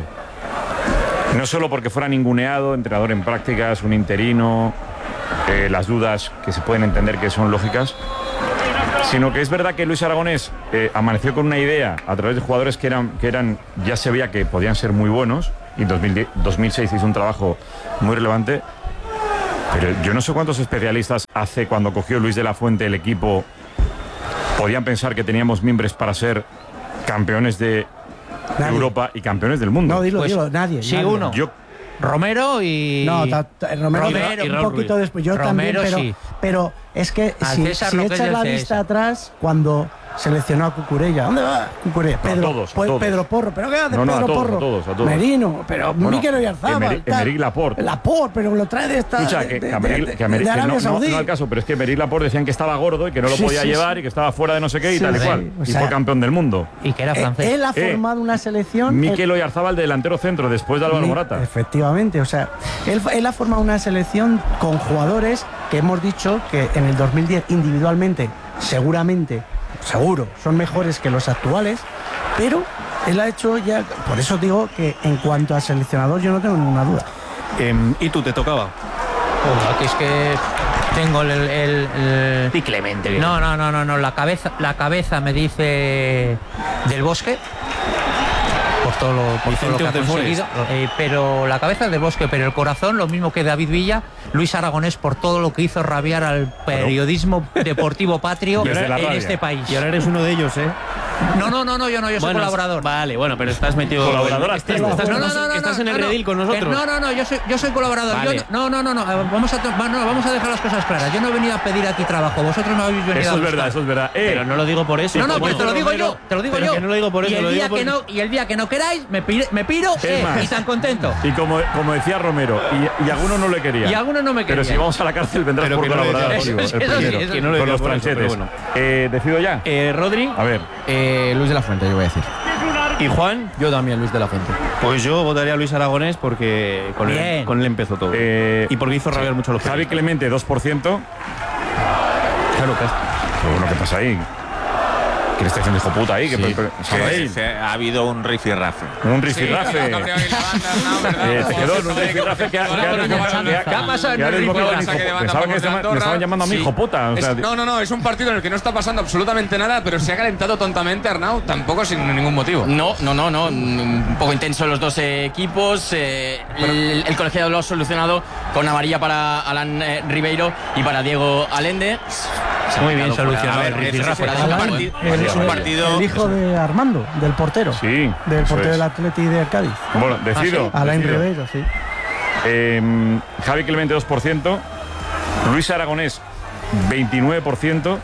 No solo porque fuera ninguneado, entrenador en prácticas, un interino, eh, las dudas que se pueden entender que son lógicas, sino que es verdad que Luis Aragonés eh, amaneció con una idea a través de jugadores que eran, que eran, ya se veía que podían ser muy buenos, y en dos mil diez, dos mil seis hizo un trabajo muy relevante, pero yo no sé cuántos especialistas hace cuando cogió Luis de la Fuente el equipo podían pensar que teníamos miembros para ser campeones de Nadie. Europa y campeones del mundo. No, dilo, Pues, dilo, nadie. sí, nadie. uno. Yo Romero y... No, ta- ta- Romero, Romero y un Raúl poquito Ruiz. después. Yo Romero también, pero, sí. pero es que Al si, César si lo que es echas del la C S. vista atrás, cuando seleccionó a Cucurella, ¿dónde va Cucurella? No, a Pedro, todos, a pues, todos. Pedro Porro, ¿pero qué hace No, no, a Pedro todos, Porro? a todos, a todos. Merino, pero Bueno, Mikel Oyarzabal. Emery- tal. Emerick Laporte. Laporte, pero lo trae de esta. Escucha, de, que, de- que Americ- de- que Americ- de que Arabia no, no, Saudí. no al caso, pero es que Emerick Laporte decían que estaba gordo y que no lo Sí, podía sí, llevar sí. y que estaba fuera de no sé qué y Sí, tal y sí. cual. O Y sea, fue campeón del mundo. Y que era Eh, francés. Él ha Eh, formado una selección. Mikel eh, Oyarzabal, delantero centro, después de Álvaro Mi- Morata. Efectivamente, o sea, él, él ha formado una selección con jugadores que hemos dicho que en el dos mil diez individualmente, seguramente, seguro, son mejores que los actuales, pero él ha hecho ya, por eso digo que en cuanto a seleccionador yo no tengo ninguna duda. ¿Y tú te tocaba? Oh, aquí es que tengo el... el, el- Y Clemente. bien. No, no, no, no, no, la cabeza, la cabeza me dice Del Bosque. Por todo lo, por todo lo Vicente que ha of the conseguido. Eh, pero la cabeza Del Bosque, pero el corazón, lo mismo que David Villa, Luis Aragonés, por todo lo que hizo rabiar al periodismo deportivo patrio Desde la en rabia. este país. Y ahora eres uno de ellos, ¿eh? No, no, no, no, yo no, yo soy Bueno, colaborador. Vale, bueno, pero estás metido... Colaborador estás, activo. estás, No, no, estás- no, no, estás no, en el no, no. redil con nosotros. Que No, no, no, yo soy, yo soy colaborador. Vale. Yo no, no, no, no, eh, vamos a, to- va- no, vamos a dejar las cosas claras. Yo no he venido a pedir aquí trabajo, vosotros no habéis venido Eso a es buscar. verdad, eso es verdad. Eh, Pero no lo digo por eso. No, no, Como pero te hizo lo digo Romero, yo, te lo digo pero yo. que no lo digo por eso, y el lo digo día que porque- no, y el día que no queráis, me, pire- me piro eh, más. y tan contento. Y como, como decía Romero, y, y algunos no le querían. Y algunos no me Pero querían. si vamos a la cárcel vendrás Pero por que no le colaborar decía contigo, eso. el Eso sí, primero, eso sí. Que no le con decía los por eso, pero franceses. bueno. Eh, ¿Decido ya? Eh, Rodri A ver. Eh, Luis de la Fuente, yo voy a decir. y Juan. Yo también, Luis de la Fuente. Pues yo votaría a Luis Aragonés porque con él, Bien. con él empezó todo. Eh, y porque hizo rabiar mucho a los Javi periodistas. Clemente, dos por ciento. Claro, que Pero bueno, ¿qué pasa ahí? ¿Quién está diciendo hijo puta ahí? ¿Qué, Sí, pe- pe- que Sabéis? se- ha habido un rifirrafe. Un rifirrafe. Eh, te quedó en un rifirrafe que ha- que ha- que ha- ¿Qué ha pasado en que ha el desbocado en rifirrafe? hijo- Pensaba que me estaban- me estaban llamando a mí Sí. hijo puta. o Es- sea, no, no, no, es un partido en el que no está pasando absolutamente nada, pero se ha calentado tontamente Arnau, tampoco sin ningún motivo. No, no, no, no. Un poco intenso los dos eh, equipos. eh, el, el colegiado lo ha solucionado con amarilla para Alan eh, Ribeiro y para Diego Alende. Muy bien Fuera- solucionado a ver, el eso sí, rifirrafe. fuera de Alan, campo, ¿eh? el, Es un el- partido- el hijo de Armando, del portero. Sí, Del eso portero es. del Atleti de Cádiz. Bueno, decido. Alain decido. Ribeiro, sí. Eh, Javi Clemente, dos por ciento. Luis Aragonés, veintinueve por ciento.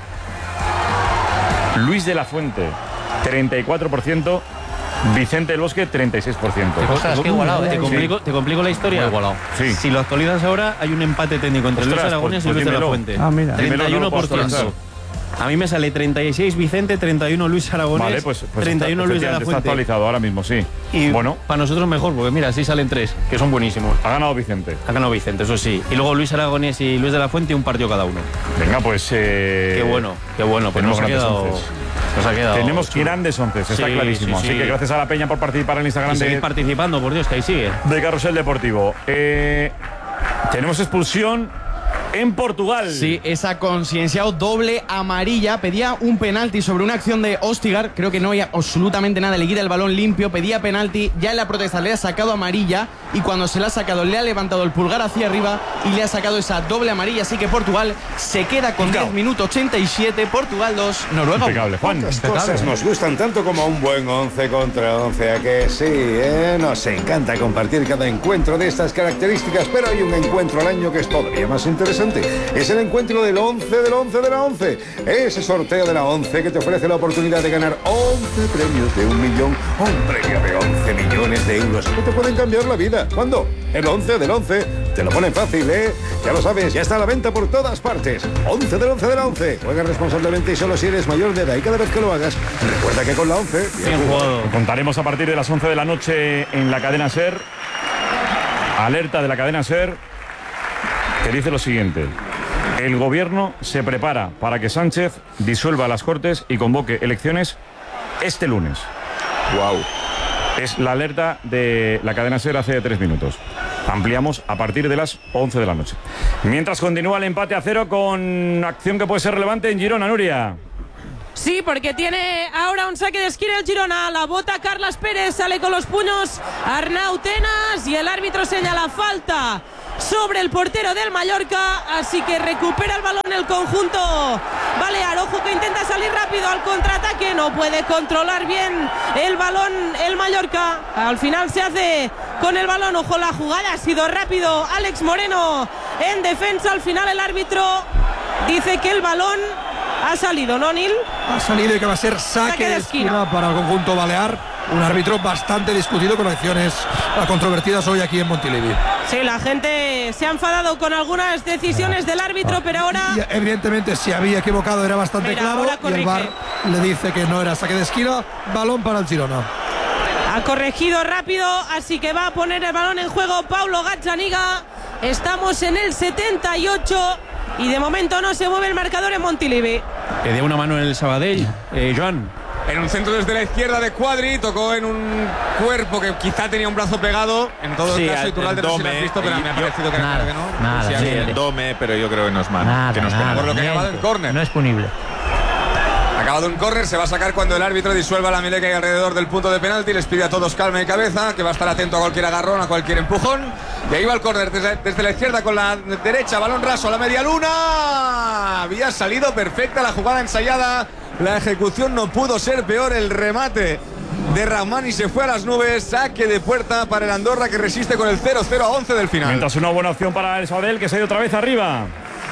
Luis de la Fuente, treinta y cuatro por ciento. Vicente del Bosque, treinta y seis por ciento. Ostras, qué igualado, ¿Te eh. complico, ¿Te complico la historia? Muy igualado. Sí. Si lo actualizas ahora, hay un empate técnico entre Ostras, Luis Aragonés pues- y Luis pues de la dímelo. Fuente. Ah, mira. Dímelo, treinta y no uno lo puedo por ciento. actualizar. A mí me sale treinta y seis Vicente, treinta y uno Luis Aragonés, Vale, pues, pues treinta y uno está, Luis de la efectivamente, está Fuente. actualizado ahora mismo, sí. Y bueno, para nosotros mejor, porque mira, así salen tres, que son buenísimos. ha ganado Vicente. Ha ganado Vicente, eso sí. Y luego Luis Aragonés y Luis de la Fuente, un partido cada uno. Venga, pues. Eh, Qué bueno, qué bueno. Pues tenemos nos ha grandes quedado. onces. Nos ha quedado Tenemos chulo. grandes once, está Sí, clarísimo. sí, sí. Así que gracias a la Peña por participar en el Instagram Y seguid de, participando, por Dios, que ahí sigue. de Carrusel Deportivo. Eh, tenemos expulsión en Portugal. Sí, esa concienciado doble amarilla. Pedía un penalti sobre una acción de Ostigar. Creo que no hay absolutamente nada. Le quita el balón limpio. Pedía penalti. Ya en la protesta le ha sacado amarilla. Y cuando se la ha sacado, le ha levantado el pulgar hacia arriba. Y le ha sacado esa doble amarilla. Así que Portugal se queda con diez minutos ochenta y siete. Portugal dos, Noruega uno. Impecable, Juan. Las cosas nos gustan tanto como un buen once contra once, ¿a que sí? ¿eh? Nos encanta compartir cada encuentro de estas características, pero hay un encuentro al año que es todavía más interesante. Es el encuentro del once del once de la once. Ese sorteo de la once que te ofrece la oportunidad de ganar once premios de un millón o un premio de once millones de euros que te pueden cambiar la vida. ¿Cuándo? El once del once Te lo ponen fácil, ¿eh? Ya lo sabes, ya está a la venta por todas partes. once del once de la once. Juega responsablemente y solo si eres mayor de edad. Y cada vez que lo hagas, recuerda que con la once... Bien jugado. Contaremos a partir de las once de la noche en la cadena SER. Alerta de la cadena SER que dice lo siguiente. El gobierno se prepara para que Sánchez disuelva las Cortes y convoque elecciones este lunes. Wow. Es la alerta de la cadena SER hace tres minutos. Ampliamos a partir de las once de la noche. Mientras continúa el empate a cero con acción que puede ser relevante en Girona, Nuria. Sí, porque tiene ahora un saque de esquina el Girona. La bota Carlas Pérez, sale con los puños Arnau Tenas y el árbitro señala falta sobre el portero del Mallorca, así que recupera el balón el conjunto Balear. Ojo que intenta salir rápido al contraataque, no puede controlar bien el balón el Mallorca. Al final se hace con el balón. Ojo, la jugada ha sido rápido. Alex Moreno en defensa. Al final el árbitro dice que el balón ha salido, ¿no, Nil? Ha salido y que va a ser saque, saque de esquina. esquina para el conjunto Balear. Un árbitro bastante discutido con acciones controvertidas hoy aquí en Montilivi. Sí, la gente se ha enfadado con algunas decisiones del árbitro, pero ahora... Y evidentemente, si había equivocado era bastante Mira, claro y el V A R le dice que no era saque de esquina. Balón para el Girona. Ha corregido rápido, así que va a poner el balón en juego Paulo Gazzaniga. Estamos en el setenta y ocho y de momento no se mueve el marcador en Montilivi. Le dio una mano en el Sabadell, eh, Joan. En un centro desde la izquierda de Cuadri, tocó en un cuerpo que quizá tenía un brazo pegado. En todo sí, caso, Iturralde no se lo has visto, pero me ha parecido que era nada, que no. Nada, sí, el dome, pero yo creo que no es mano. Nada, que no es nada, por lo que ha acabado en córner. No es punible. Ha acabado un córner, se va a sacar cuando el árbitro disuelva la melé que hay alrededor del punto de penalti. Les pide a todos calma y cabeza, que va a estar atento a cualquier agarrón, a cualquier empujón. Y ahí va el córner desde, desde la izquierda con la derecha, balón raso a la media luna. Había salido perfecta la jugada ensayada. La ejecución no pudo ser peor, el remate de Rahmani se fue a las nubes. Saque de puerta para el Andorra, que resiste con el cero cero a once del final. Mientras una buena opción para el Sabadell, que se ha ido otra vez arriba.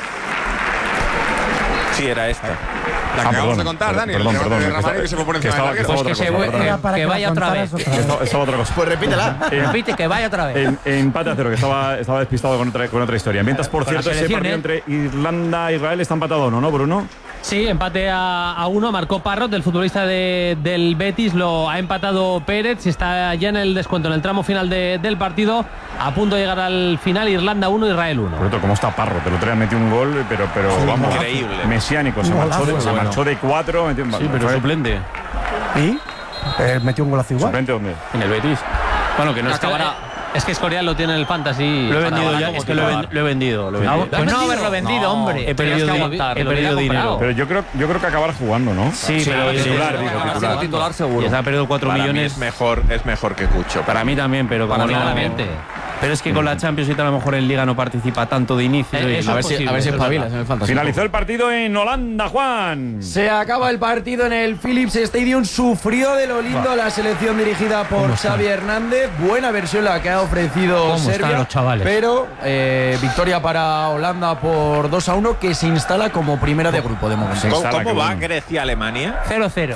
Sí, era esta. La que ah, acabamos de contar, Daniel. Perdón, perdón, de Rahmani, que, que se fue por encima que estaba, del que, pues que, se cosa, que vaya otra vez. Estaba, estaba otra cosa. Pues repítela. Eh, Repite, que vaya otra vez. En, en empate a cero, que estaba, estaba despistado con otra, con otra historia. Mientras, por con cierto, ese partido entre Irlanda e Israel está empatado, ¿no, ¿no, Bruno? Sí, empate a, a uno. Marcó Parrot, del futbolista de, del Betis. Lo ha empatado Pérez. Está ya en el descuento, en el tramo final de, del partido. A punto de llegar al final. Irlanda uno, Israel uno. Por otro, ¿cómo está Parrot? El otro día metió un gol, pero, pero sí, vamos, increíble. Mesiánico. Se, marchó de, se marchó de cuatro. Metió un, sí, pero suplente. ¿Y? Eh, ¿Metió un golazo igual? ¿Suplente dónde? En el Betis. Bueno, que no acabará. Es que Escorial lo tiene en el Fantasy. Lo he vendido ya, es que lo he, lo he vendido. Lo he vendido. No, pues no haberlo vendido, no, hombre. He perdido, di aguantar, he perdido dinero. Pero yo creo, yo creo que acabará jugando, ¿no? Sí, sí, pero titular, sí, digo, sí, titular. titular seguro. Y se ha perdido cuatro Para millones. Mí es mejor, es mejor que Cucho. Para mí también, pero como no. Pero es que con la Champions y tal, a lo mejor en Liga no participa tanto de inicio. Eh, a, ver si, a ver si espabilas en el Fantasy. Finalizó el partido en Holanda, Juan. Se acaba el partido en el Philips Stadium. Sufrió de lo lindo la selección dirigida por Xavi Hernández. Buena versión la que ha ofrecido Serbia. Pero eh, victoria para Holanda por dos a uno, que se instala como primera de grupo de momento. ¿Cómo, cómo va Grecia-Alemania? cero cero.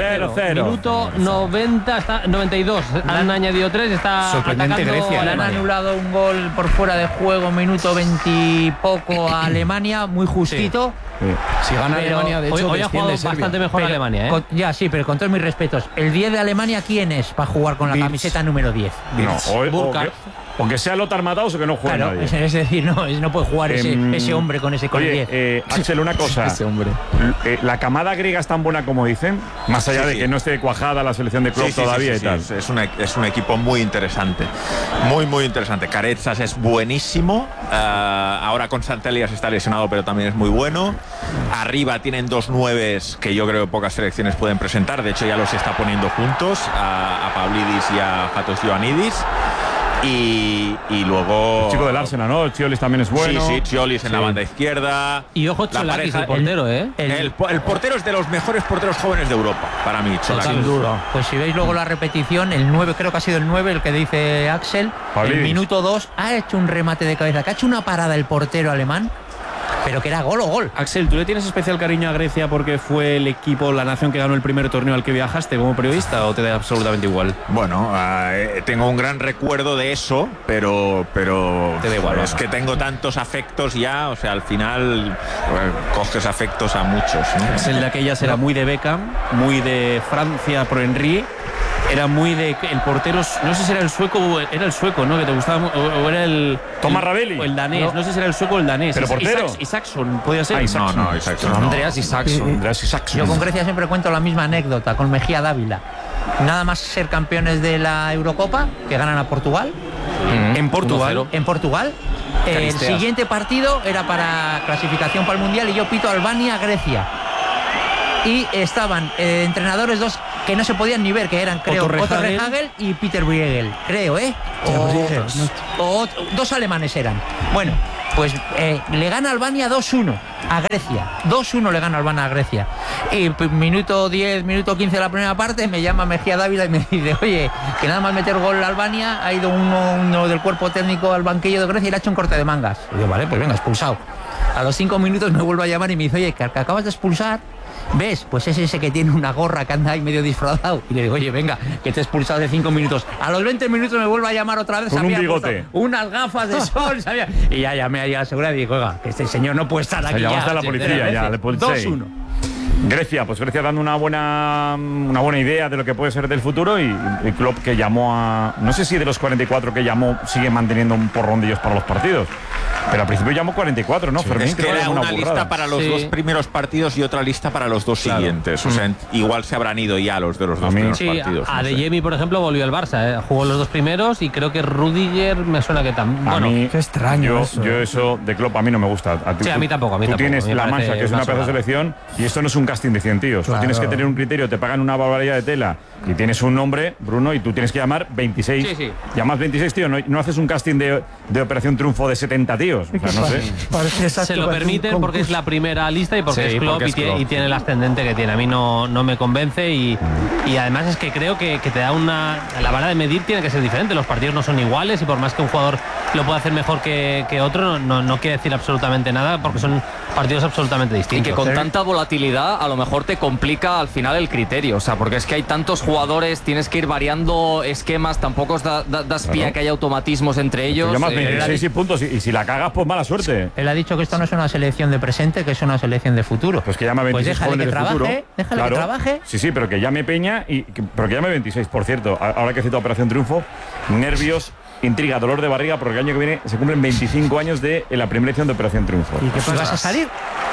Minuto noventa, hasta noventa y dos. Han añadido tres. Está sorprendente Grecia. Le han anulado un gol por fuera de juego, minuto veinte poco a Alemania, muy justito. Sí. Sí. Si gana pero Alemania, de hecho, hoy, hoy ha jugado Serbia. bastante mejor pero, Alemania, ¿eh? Con, ya, sí, pero con todos mis respetos. ¿El diez de Alemania quién es para jugar con la Birch. camiseta número diez? No, hoy, o, que, o que sea Lothar Matthaus o que no juegue claro, nadie. Es, es decir, no, no puede jugar ese, eh, ese hombre con ese con oye, diez. Eh, Axel, una cosa. Ese hombre. Eh, ¿La camada griega es tan buena como dicen? Más allá sí, de sí. que no esté cuajada la selección de Klopp sí, sí, todavía sí, sí, y tal. Sí, es, un, es un equipo muy interesante. Muy, muy interesante. Carezas es buenísimo. Uh, ahora con Santelias está lesionado, pero también es muy bueno. Arriba tienen dos nueves que yo creo que pocas selecciones pueden presentar. De hecho, ya los está poniendo juntos a, a Pavlidis y a Fatos Ioannidis. Y, y luego el chico del Arsenal, ¿no? Chiolis también es bueno. Sí, sí, Chiolis sí. en la banda izquierda. Y ojo, Cholakis, el portero, ¿eh? El, el, el portero es de los mejores porteros jóvenes de Europa, para mí, Cholakis. Sin duda. Pues si veis luego la repetición, el nueve, creo que ha sido el nueve, el que dice Axel, Pavlidis. El minuto dos ha hecho un remate de cabeza, que ha hecho una parada el portero alemán. pero que era gol o gol. Axel, ¿tú le tienes especial cariño a Grecia porque fue el equipo, la nación que ganó el primer torneo al que viajaste como periodista, o te da absolutamente igual? Bueno, eh, tengo un gran recuerdo de eso, pero, pero te da igual, es que tengo tantos afectos ya, o sea, al final eh, coges afectos a muchos, ¿no? Es el de aquellas era muy de Beckham, muy de Francia por Henry. Era muy de el portero, no sé si era el sueco o era el sueco, ¿no? Que te gustaba, o, o era el Thomas Ravelli o el danés, no. no sé si era el sueco o el danés. Pero portero. Isaac, Isaacson, podía ser. Ah, Isaacson. No, no, Isaacson. No. Andreas Isaacson. Andreas Isaacson. Yo con Grecia siempre cuento la misma anécdota con Mejía Dávila. Nada más ser campeones de la Eurocopa, que ganan a Portugal. Mm-hmm. En Portugal. En Portugal. El siguiente partido era para clasificación para el Mundial y yo pito Albania-Grecia. Y estaban eh, entrenadores dos que no se podían ni ver, que eran, creo, Otto Rehagel y Peter Bruegel, creo, ¿eh? O, o, o dos alemanes eran. Bueno, pues eh, le gana Albania dos uno a Grecia. dos uno le gana Albania a Grecia. Y pues, minuto diez, minuto quince de la primera parte, me llama Mejía Dávila y me dice, oye, que nada más meter gol a Albania, ha ido uno, uno del cuerpo técnico al banquillo de Grecia y le ha hecho un corte de mangas. Y yo, vale, pues venga, expulsado. A los cinco minutos me vuelve a llamar y me dice, oye, que acabas de expulsar. ¿Ves? Pues es ese que tiene una gorra que anda ahí medio disfrazado. Y le digo, oye, venga, que te he expulsado de cinco minutos. A los veinte minutos me vuelve a llamar otra vez. Con un bigote. Unas gafas de sol, ¿sabía? Y ya llamé ahí a la seguridad y digo, oiga, que este señor no puede estar aquí. Ya llamaste a la policía, ya, le dos uno. Grecia, pues Grecia dando una buena una buena idea de lo que puede ser del futuro, y el club que llamó a... No sé si de los cuarenta y cuatro que llamó sigue manteniendo un porrón de ellos para los partidos, pero al principio llamó cuarenta y cuatro, ¿no? Sí, Fermín, es que era una, una lista para los sí. dos primeros partidos y otra lista para los dos claro. siguientes. O sea, igual se habrán ido ya los de los dos primeros sí, partidos. A no Adeyemi, por ejemplo, volvió al Barça. ¿eh? Jugó los dos primeros y creo que Rudiger me suena que también. A bueno, mí, qué extraño yo eso. Yo eso de Klopp a mí no me gusta. A ti, sí, a mí tampoco. A mí tú tampoco. tienes la Mancha, que es una pedazo de selección, y esto no es un casting de cien tíos. Claro. Tú tienes que tener un criterio, te pagan una barbaridad de tela y tienes un nombre, Bruno, y tú tienes que llamar veintiséis. Sí, sí. Llamas veintiséis, tío, no, no haces un casting de, de Operación Triunfo de setenta tíos. O sea, no sé. Se lo permiten porque es la primera lista y porque sí, es Klopp y, tiene, y tiene el ascendente que tiene. A mí no, no me convence y, y además es que creo que, que te da una... La vara de medir tiene que ser diferente. Los partidos no son iguales y por más que un jugador lo pueda hacer mejor que, que otro, no, no, no quiere decir absolutamente nada porque son partidos absolutamente distintos. Y que con tanta volatilidad a lo mejor te complica al final el criterio. O sea, porque es que hay tantos jugadores, tienes que ir variando esquemas, tampoco os da, da, das pie a que haya automatismos entre ellos. Te llamas veintiséis y puntos y, y si la cagas, pues mala suerte. Él ha dicho que esto no es una selección de presente, que es una selección de futuro. Pues que llame veintiséis pues déjale que de trabaje, futuro. déjale Claro. que trabaje. Sí, sí, pero que llame Peña y que, pero que llame veintiséis, por cierto. Ahora que he citado Operación Triunfo, nervios, intriga, dolor de barriga, porque el año que viene se cumplen veinticinco años de la primera edición de Operación Triunfo. ¿Y qué pasa? ¿Vas a salir?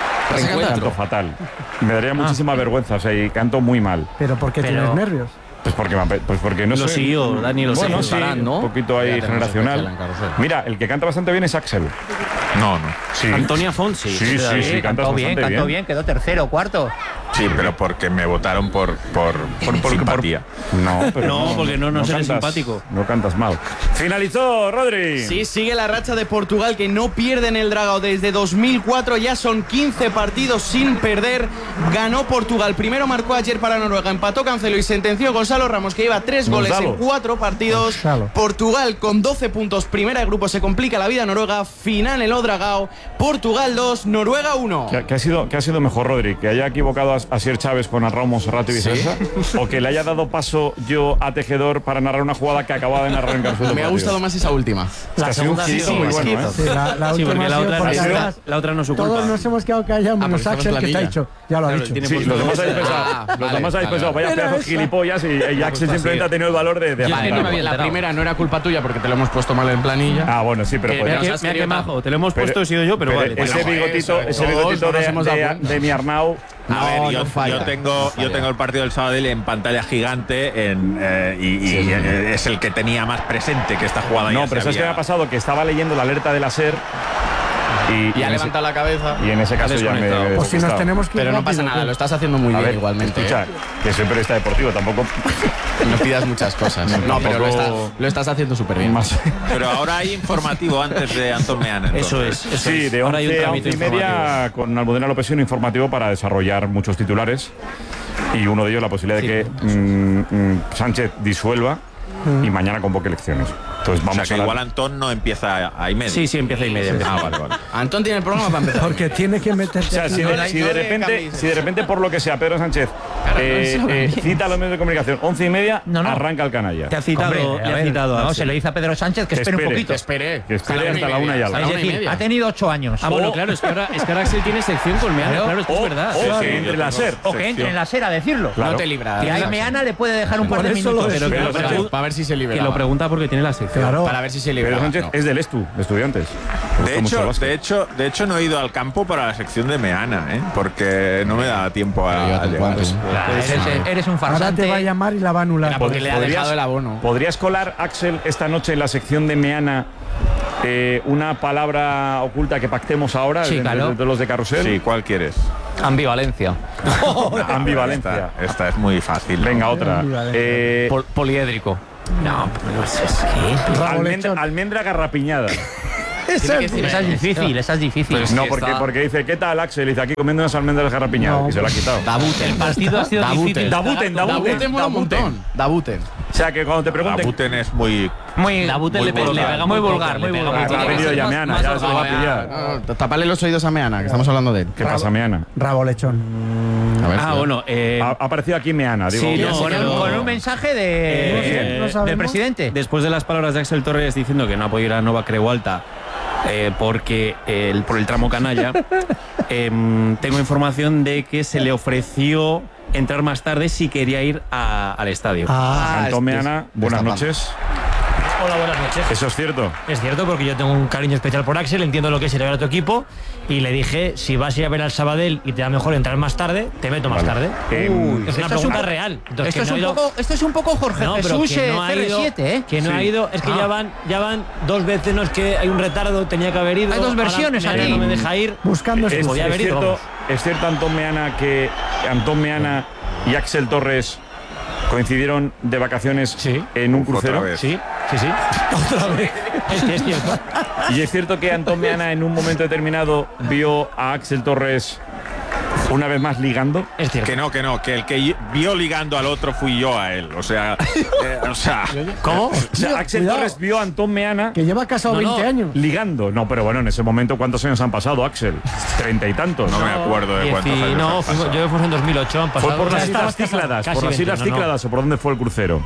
Canto fatal. Me daría ah. muchísima vergüenza, o sea, y canto muy mal. ¿Pero por qué pero... tienes nervios? Pues porque, pues porque no lo sé. siguió, Dani, lo bueno, siguió. Sí, ¿no? Un poquito ahí generacional. Mira, el que canta bastante bien es Axel. No, no. Sí. Antonia Fonsi. Sí, sí, sí, sí, canta cantó bien, bastante cantó bien. bien, quedó tercero, cuarto. Sí, pero porque me votaron por, por, por, por simpatía. Por, no, pero no, no, porque no, no, no eres cantas, simpático. No cantas mal. Finalizó, Rodri. Sí, sigue la racha de Portugal que no pierde en el Dragao desde dos mil cuatro. Ya son quince partidos sin perder. Ganó Portugal. Primero marcó ayer para Noruega. Empató Cancelo y sentenció Gonzalo Ramos, que lleva tres goles Gonzalo. en cuatro partidos. Gonzalo. Portugal con doce puntos. Primera de grupo, se complica la vida a Noruega. Final en el Dragao. Portugal dos, Noruega uno. ¿Qué, qué, ha sido, ¿Qué ha sido mejor, Rodri? ¿Que haya equivocado a, a Sier Chávez con Arrao Monserrat y viceversa? ¿Sí? ¿O que le haya dado paso yo a Tejedor para narrar una jugada que acababa de narrar en Carlos? Me ha gustado más esa última. La segunda sí, sí, muy bueno, ¿eh? Sí, la, la sí, última la otra, porque la, además, la otra no es su culpa. Todos nos hemos quedado callados, menos ah, Axel, que te ha dicho. Ya lo ha dicho. Sí, los demás habéis pensado, ah, los vale, demás habéis pensado, vale, vaya pedazos gilipollas, y, y Axel simplemente ha tenido el valor de... de vale, no la enterado. Primera no era culpa tuya porque te lo hemos puesto mal en planilla. Ah, bueno, sí, pero... Que, mira, que, mira que majo, te lo hemos puesto, he sido yo, pero, pero vale. Ese bueno, bigotito, eso, ese bigotito de, de, de mi Arnau... A no, ver, yo, no yo, tengo, yo tengo el partido del Sabadell en pantalla gigante en, eh, y, y sí, sí. es el que tenía más presente que esta jugada. No, ya pero ¿sabes qué me ha pasado? Que estaba leyendo la alerta de la SER y, y ha levantado la cabeza. Y en ese caso ya me... Pues si nos tenemos que Pero no pasa nada, lo estás haciendo muy bien igualmente. Escucha, ¿eh? que soy periodista deportivo, tampoco... No pidas muchas cosas. No, no pero lo, está, lo estás haciendo súper bien. Más. Pero ahora hay informativo antes de Antón Meana. Eso es. Eso sí, es. de once a once y media con Almudena López un informativo para desarrollar muchos titulares y uno de ellos la posibilidad sí, de que mm, mm, Sánchez disuelva y mañana convoque elecciones. Entonces vamos o sea, que a la... igual Antón no empieza a y media. Sí, sí, empieza y media. Sí, ah, vale, vale. Antón tiene el programa para empezar. Porque tiene que meterse. O sea, si de, si de repente, si de repente por lo que sea Pedro Sánchez eh, eh, cita a los medios de comunicación once y media, No, no. arranca el canalla. Te ha citado, Hombre, le a ha ver, citado a no, Axel. se lo dice a Pedro Sánchez que, Que espere un espere, poquito. que espere. Que espere hasta la una y algo. Es decir, ha tenido ocho años. Ah, bueno, claro, es que ahora, es que ahora Axel tiene sección con Meana, Claro. claro, es que es O- verdad. o Sí, que sí. entre la SER. O que entre en la SER a decirlo. Claro. No te libra. Que ahí Meana le puede dejar un par de Por eso lo minutos. decía. Pero que Pedro lo, Sánchez- Para ver si se libera. que lo pregunta porque tiene la sección. Claro. Para ver si se Pedro libera. Sánchez No. es del Estu, de Estudiantes. Le gusta De mucho el hecho, básquet. de, hecho, de hecho, no he ido al campo para la sección de Meana, ¿eh? Porque no me da tiempo a, a llegar. Eres, eres un Ahora farsante. te va a llamar y la va a anular. Era porque le ha ¿Podrías- dejado el abono. ¿Podrías colar, Axel, esta noche en la sección de Meana eh, una palabra oculta que pactemos ahora Sí, de, claro. de- de los de Carrusel? Sí, ¿cuál quieres? Ambivalencia. Ambivalencia. Esta, esta es muy fácil. ¿no? Venga, otra. Ambivalencia. Eh, Pol- poliédrico. No, pero es, es que. almendra, almendra garrapiñada. Esa es difícil, esa es difícil. Pero es No, que porque, está- porque dice, ¿qué tal, Axel? Y dice, aquí comiendo unas almendras garrapiñadas. No. Y se lo ha quitado. Dabuten. El partido ha sido Dabuten. difícil. Dabuten, Dabuten. Dabuten mola un montón. Dabuten. O sea, que cuando te pregunten... Dabuten es muy... Muy, Dabuten Muy le, pe- le vulgar. pega muy muy vulgar, poco, muy le pega vulgar. muy Ha poco. venido ya Más- Meana, más ya se lo va a obvio. pillar. No, no, tapale los oídos a Meana, que estamos hablando de él. ¿Qué pasa, Meana? Rabo lechón. A ver, Ah, tío. bueno, eh, Ha, ha aparecido aquí Meana, digo. Sí, que- no, con, pero- un, con un mensaje de, Eh, no sabemos. del presidente. después de las palabras de Axel Torres diciendo que no apoya ir a Nova Creu Alta eh, porque eh, el, por el tramo canalla, em, tengo información de que se le ofreció entrar más tarde si quería ir a- al estadio. Ah, Antón Meana, buenas destapando. noches. Hola, buenas noches. Eso es cierto. Es cierto porque yo tengo un cariño especial por Axel, entiendo lo que es ir a ver a tu equipo y le dije, si vas a ir a ver al Sabadell y te da mejor entrar más tarde, te meto más Vale. tarde. Eh, es una Esto es un pregunta poco- real. Entonces, Esto que es, no un ha ido- poco, esto es un poco Jorge No, pero Jesús que eh, no ha ido- C R siete, ¿eh? Que no Sí. ha ido, es que Ah. ya van ya van dos veces, no es que hay un retardo, tenía que haber ido. Hay dos ahora versiones Meana aquí. no me deja ir. buscando Es, podía es haber ido, cierto, vamos. es cierto, Antón Meana, que Antón Meana y Axel Torres coincidieron de vacaciones en un Otra crucero. vez. Sí, sí, sí. Otra vez. Es que es cierto. Y es cierto que Antón Meana en un momento determinado vio a Axel Torres una vez más ligando. Es cierto. Que no, que no, que el que vio ligando al otro fui yo a él. O sea, eh, o sea, ¿Cómo? O sea, Tío, Axel cuidado. Torres vio a Antón Meana Que lleva casado No, no. veinte años. ligando. No, pero bueno, en ese momento, ¿cuántos años han pasado, Axel? Treinta y tantos. no me acuerdo de cuántos Dieci- años no, han fuimos- pasado. yo fuimos en dos mil ocho, han ¿Fue pasado. por las Ya Islas estabas casado. Cícladas? Casi ¿Por las veinte, Islas no, no. Cícladas o por dónde fue el crucero?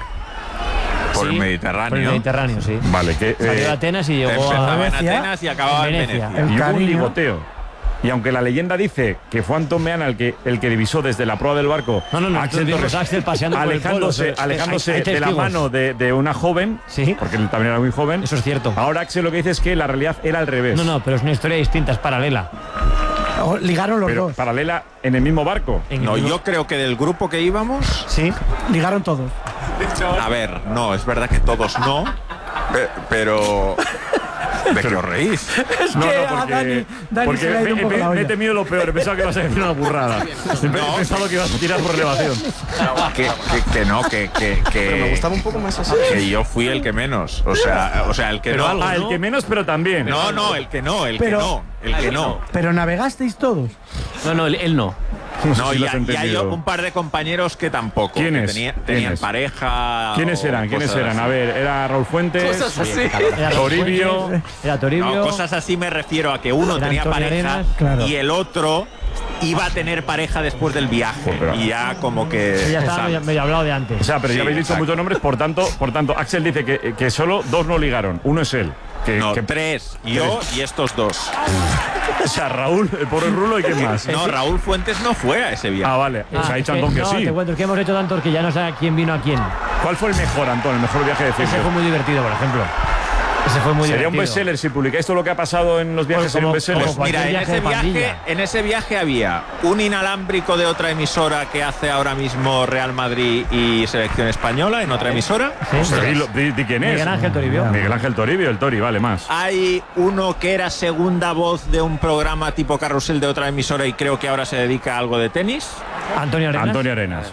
Por el Sí, Mediterráneo. Por el Mediterráneo, sí. Vale, que Salió de eh, Atenas y llegó Empezaba a en Venecia. Atenas y acababa en En Venecia. Venecia. El y hubo un cariño. ligoteo. Y aunque la leyenda dice que fue Antón Meana el que, el que divisó desde la proa del barco No, no, no, a Axel nosotros vimos Torres, a Axel paseando por el alejándose, pueblo, o sea, alejándose hay- hay de la testigos. mano de, de una joven, Sí. porque él también era muy joven. Eso es cierto. Ahora Axel lo que dice es que la realidad era al revés. No, no, pero es una historia distinta, es paralela. O ligaron los Pero dos. paralela en el mismo barco. En No, el- yo creo que del grupo que íbamos, Sí. Ligaron todos. a ver, no, es verdad que todos no, pe- pero ¿de qué os reís? No, que no, a porque, Dani- Dani porque se le ha ido me, un poco me- la me he olla. temido lo peor. He pensado que ibas a decir una burrada. He pensado que ibas a tirar por elevación. Que, que- que no, que, que, que, Pero me gustaba un poco más así. que yo fui el que menos. O sea, o sea el que Pero, no. ah, el que menos, pero también. No, no, el que no, el Pero- que no, el que no. Pero navegasteis todos. No, no, él, él no. No sé No, si y, lo has hay- y hay entendido. un par de compañeros que tampoco. que ¿Quiénes? tenía- ¿Quiénes? tenían pareja. ¿Quiénes o eran? ¿Quiénes cosas eran? así. A ver, era Raúl Fuentes, Era Toribio. Fuentes, Era Toribio. No, cosas así me refiero a que uno Era tenía Antonio pareja Arenas. Claro. y el otro iba a tener pareja después del viaje. Pero- Y ya como que. Sí, ya estaba ¿sabes? medio, medio hablado de antes. O sea, pero Sí, ya habéis dicho exacto. muchos nombres, por tanto, por tanto, Axel dice que, que solo dos no ligaron. Uno es él. Que, No, que- tres. Yo y estos dos. o sea, Raúl, el pobre Rulo y quién más. No, Raúl Fuentes no fue a ese viaje. Ah, vale. Ah, Os ha dicho es Antón que no, sí. te cuento, es que hemos hecho tantos que ya no sé quién vino a quién. ¿Cuál fue el mejor, Antón? El mejor viaje de Ese cine. fue muy divertido, por ejemplo. Ese fue muy Sería un divertido. bestseller si publicáis todo lo que ha pasado en los viajes. Pues Sería un como- bestseller. como Mira, en viaje ese, de viaje, pandilla. en ese viaje había un inalámbrico de otra emisora que hace ahora mismo Real Madrid y Selección Española en otra emisora. Sí. Pero dilo- di, di quién es. Miguel Ángel Toribio. Miguel Ángel Toribio, el Tori, vale, más. Hay uno que era segunda voz de un programa tipo Carrusel de otra emisora y creo que ahora se dedica a algo de tenis. Antonio Arenas. Antonio Arenas.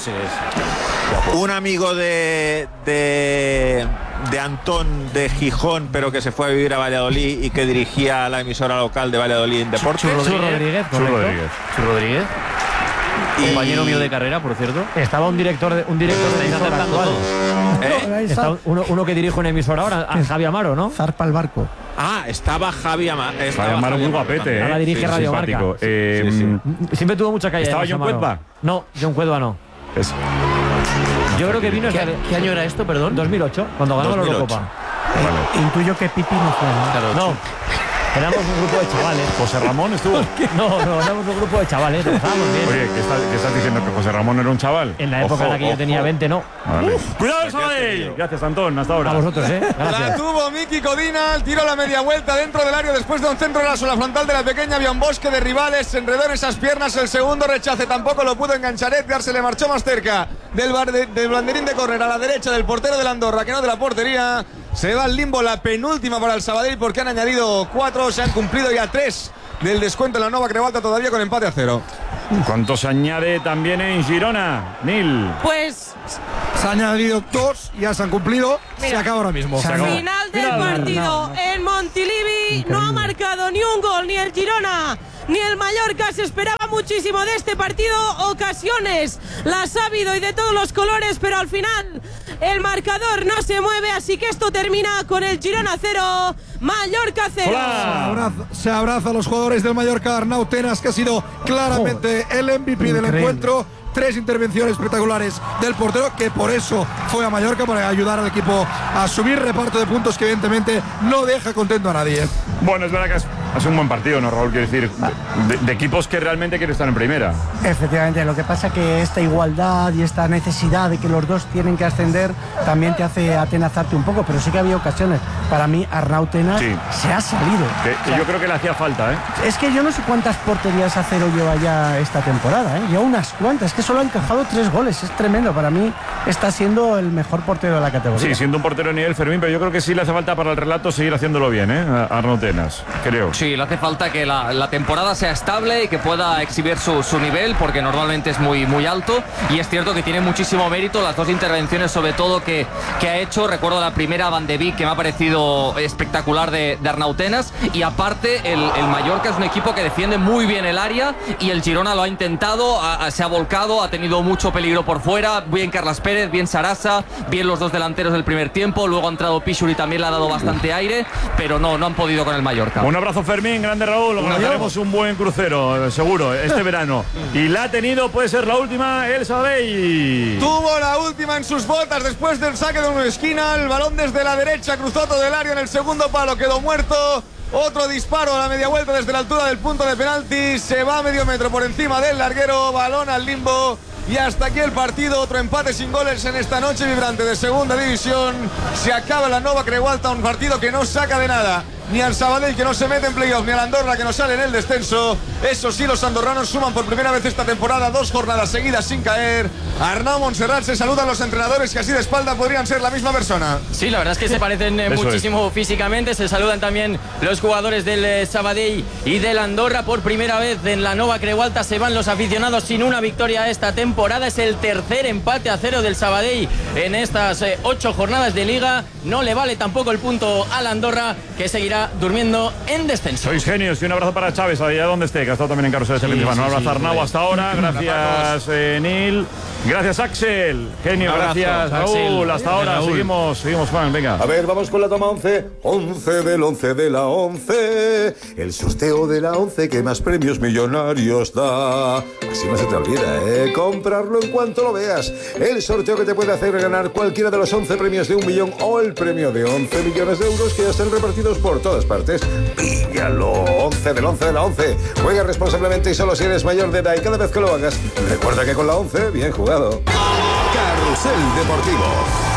Un amigo de, de, de Antón de Gijón, pero que se fue a vivir a Valladolid y que dirigía la emisora local de Valladolid en Deportes. Churro Rodríguez, Chur correcto. Rodríguez. Rodríguez. Compañero mío de carrera, por cierto. Estaba un director de, un director de emisora actual. ¿Eh? Está uno, uno que dirige una emisora ahora, Javi Amaro, ¿no? Zarpa el barco. Ah, estaba Javi Amaro. Javi Amaro muy guapete, ¿eh? Ahora dirige Sí, Radio Marca. simpático. Eh, Sí, sí. Siempre tuvo mucha calle. ¿Estaba además, John Amaro. Cuetva? No, John Cuetva no. Es- Yo creo que vino... ¿Qué, esta- qué año era esto, perdón? dos mil ocho, cuando ganó la dos mil ocho. Eurocopa. Eh, intuyo que Pipi no fue, ¿no? Claro, No, éramos un grupo de chavales. José Ramón estuvo. No, no, éramos un grupo de chavales. Empezábamos bien. Oye, ¿qué estás, qué estás diciendo? ¿Que José Ramón era un chaval? En la época Ojo, en la que yo ojo. tenía veinte, no. Vale. ¡Cuidado el Sabadell! Gracias, Antón. Hasta ahora. A vosotros, ¿eh? La Gracias. tuvo Miki Codina, el tiro a la media vuelta dentro del área después de un centro de la sola frontal de la pequeña. Había un bosque de rivales, se enredó en esas piernas. El segundo rechace tampoco lo pudo enganchar. Edgar se le marchó más cerca del, bar de- del banderín de córner a la derecha del portero de Andorra, que no de la portería. Se va al limbo la penúltima para el Sabadell porque han añadido cuatro, se han cumplido ya tres del descuento en la Nova Creualta, todavía con empate a cero. ¿Cuánto se añade también en Girona, Nil? Pues Se han añadido dos, ya se han cumplido. Se Mira. acaba ahora mismo. Se acabó. final del Final. partido en Montilivi. No ha marcado ni un gol ni el Girona ni el Mallorca. Se esperaba muchísimo de este partido. Ocasiones las ha habido y de todos los colores, pero al final el marcador no se mueve. Así que esto termina con el Girona cero, Mallorca cero. Se abraza, se abraza a los jugadores del Mallorca. Arnau Tenas, que ha sido claramente el M V P del Increíble. encuentro. Tres intervenciones espectaculares del portero, que por eso fue a Mallorca, para ayudar al equipo a subir. Reparto de puntos que evidentemente no deja contento a nadie. Bueno, es verdad que es, ha sido un buen partido, ¿no, Raúl? Quiero decir, de, de equipos que realmente quieren estar en primera. Efectivamente, lo que pasa que esta igualdad y esta necesidad de que los dos tienen que ascender también te hace atenazarte un poco, pero sí que había ocasiones. Para mí, Arnau Tenas Sí. se ha salido. Que, O que sea, yo creo que le hacía falta, ¿eh? es que yo no sé cuántas porterías a cero lleva ya esta temporada, ¿eh? Lleva unas cuantas, es que solo ha encajado tres goles, es tremendo. Para mí está siendo el mejor portero de la categoría. Sí, siendo un portero de nivel, Fermín, pero yo creo que sí le hace falta para el relato seguir haciéndolo bien, ¿eh? A Arnau Tenas, creo. Sí, le hace falta que la, la temporada sea estable y que pueda exhibir su, su nivel, porque normalmente es muy, muy alto. Y es cierto que tiene muchísimo mérito las dos intervenciones, sobre todo, que, que ha hecho. Recuerdo la primera, Van de Beek, que me ha parecido espectacular, de, de Arnau Tenas. Y aparte, el, el Mallorca es un equipo que defiende muy bien el área, y el Girona lo ha intentado, ha- ha- se ha volcado, ha tenido mucho peligro por fuera. Bien Carlas Pérez, bien Sarasa, bien los dos delanteros del primer tiempo. Luego ha entrado Pichur y también le ha dado bastante aire, pero no, no han podido con el Mallorca. Un abrazo, Fermín, grande Raúl. Organizaremos un buen crucero, seguro, este verano. Y la ha tenido, puede ser la última, el Sabadell. Tuvo la última en sus botas después del saque de una esquina. El balón desde la derecha cruzó todo el área en el segundo palo, quedó muerto. Otro disparo a la media vuelta desde la altura del punto de penalti. Se va a medio metro por encima del larguero. Balón al limbo. Y hasta aquí el partido. Otro empate sin goles en esta noche vibrante de segunda división. Se acaba la Nova Creualta, un partido que no saca de nada ni al Sabadell, que no se mete en playoff, ni al Andorra, que no sale en el descenso. Eso sí, los andorranos suman por primera vez esta temporada dos jornadas seguidas sin caer. Arnau Montserrat, se saludan los entrenadores, que así de espalda podrían ser la misma persona. Sí, la verdad es que se parecen eh, Eso muchísimo físicamente. Se saludan también los jugadores del eh, Sabadell y del Andorra. Por primera vez en la Nova Creualta se van los aficionados sin una victoria esta temporada. Es el tercer empate a cero del Sabadell en estas eh, ocho jornadas de liga. No le vale tampoco el punto al Andorra, que seguirá durmiendo en descenso. Sois genios, y un abrazo para Chávez, allá donde esté, que ha estado también en Carrusel este fin de semana. Un abrazo, Arnau, hasta ahora. Gracias, eh, Nil. Gracias, Axel. Genio, Un abrazo, gracias, Raúl. Axel. Hasta ahora. Raúl. Seguimos, seguimos, Juan, venga. A ver, vamos con la toma once. once del once de la once. El sorteo de la once que más premios millonarios da. Así no se te olvida, ¿eh? Comprarlo en cuanto lo veas. El sorteo que te puede hacer ganar cualquiera de los once premios de un millón o el premio de once millones de euros que ya están repartidos por todas partes. Píllalo. once del once de la once. Juega responsablemente y solo si eres mayor de edad, y cada vez que lo hagas, recuerda que con la once, bien jugado. Carrusel Deportivo.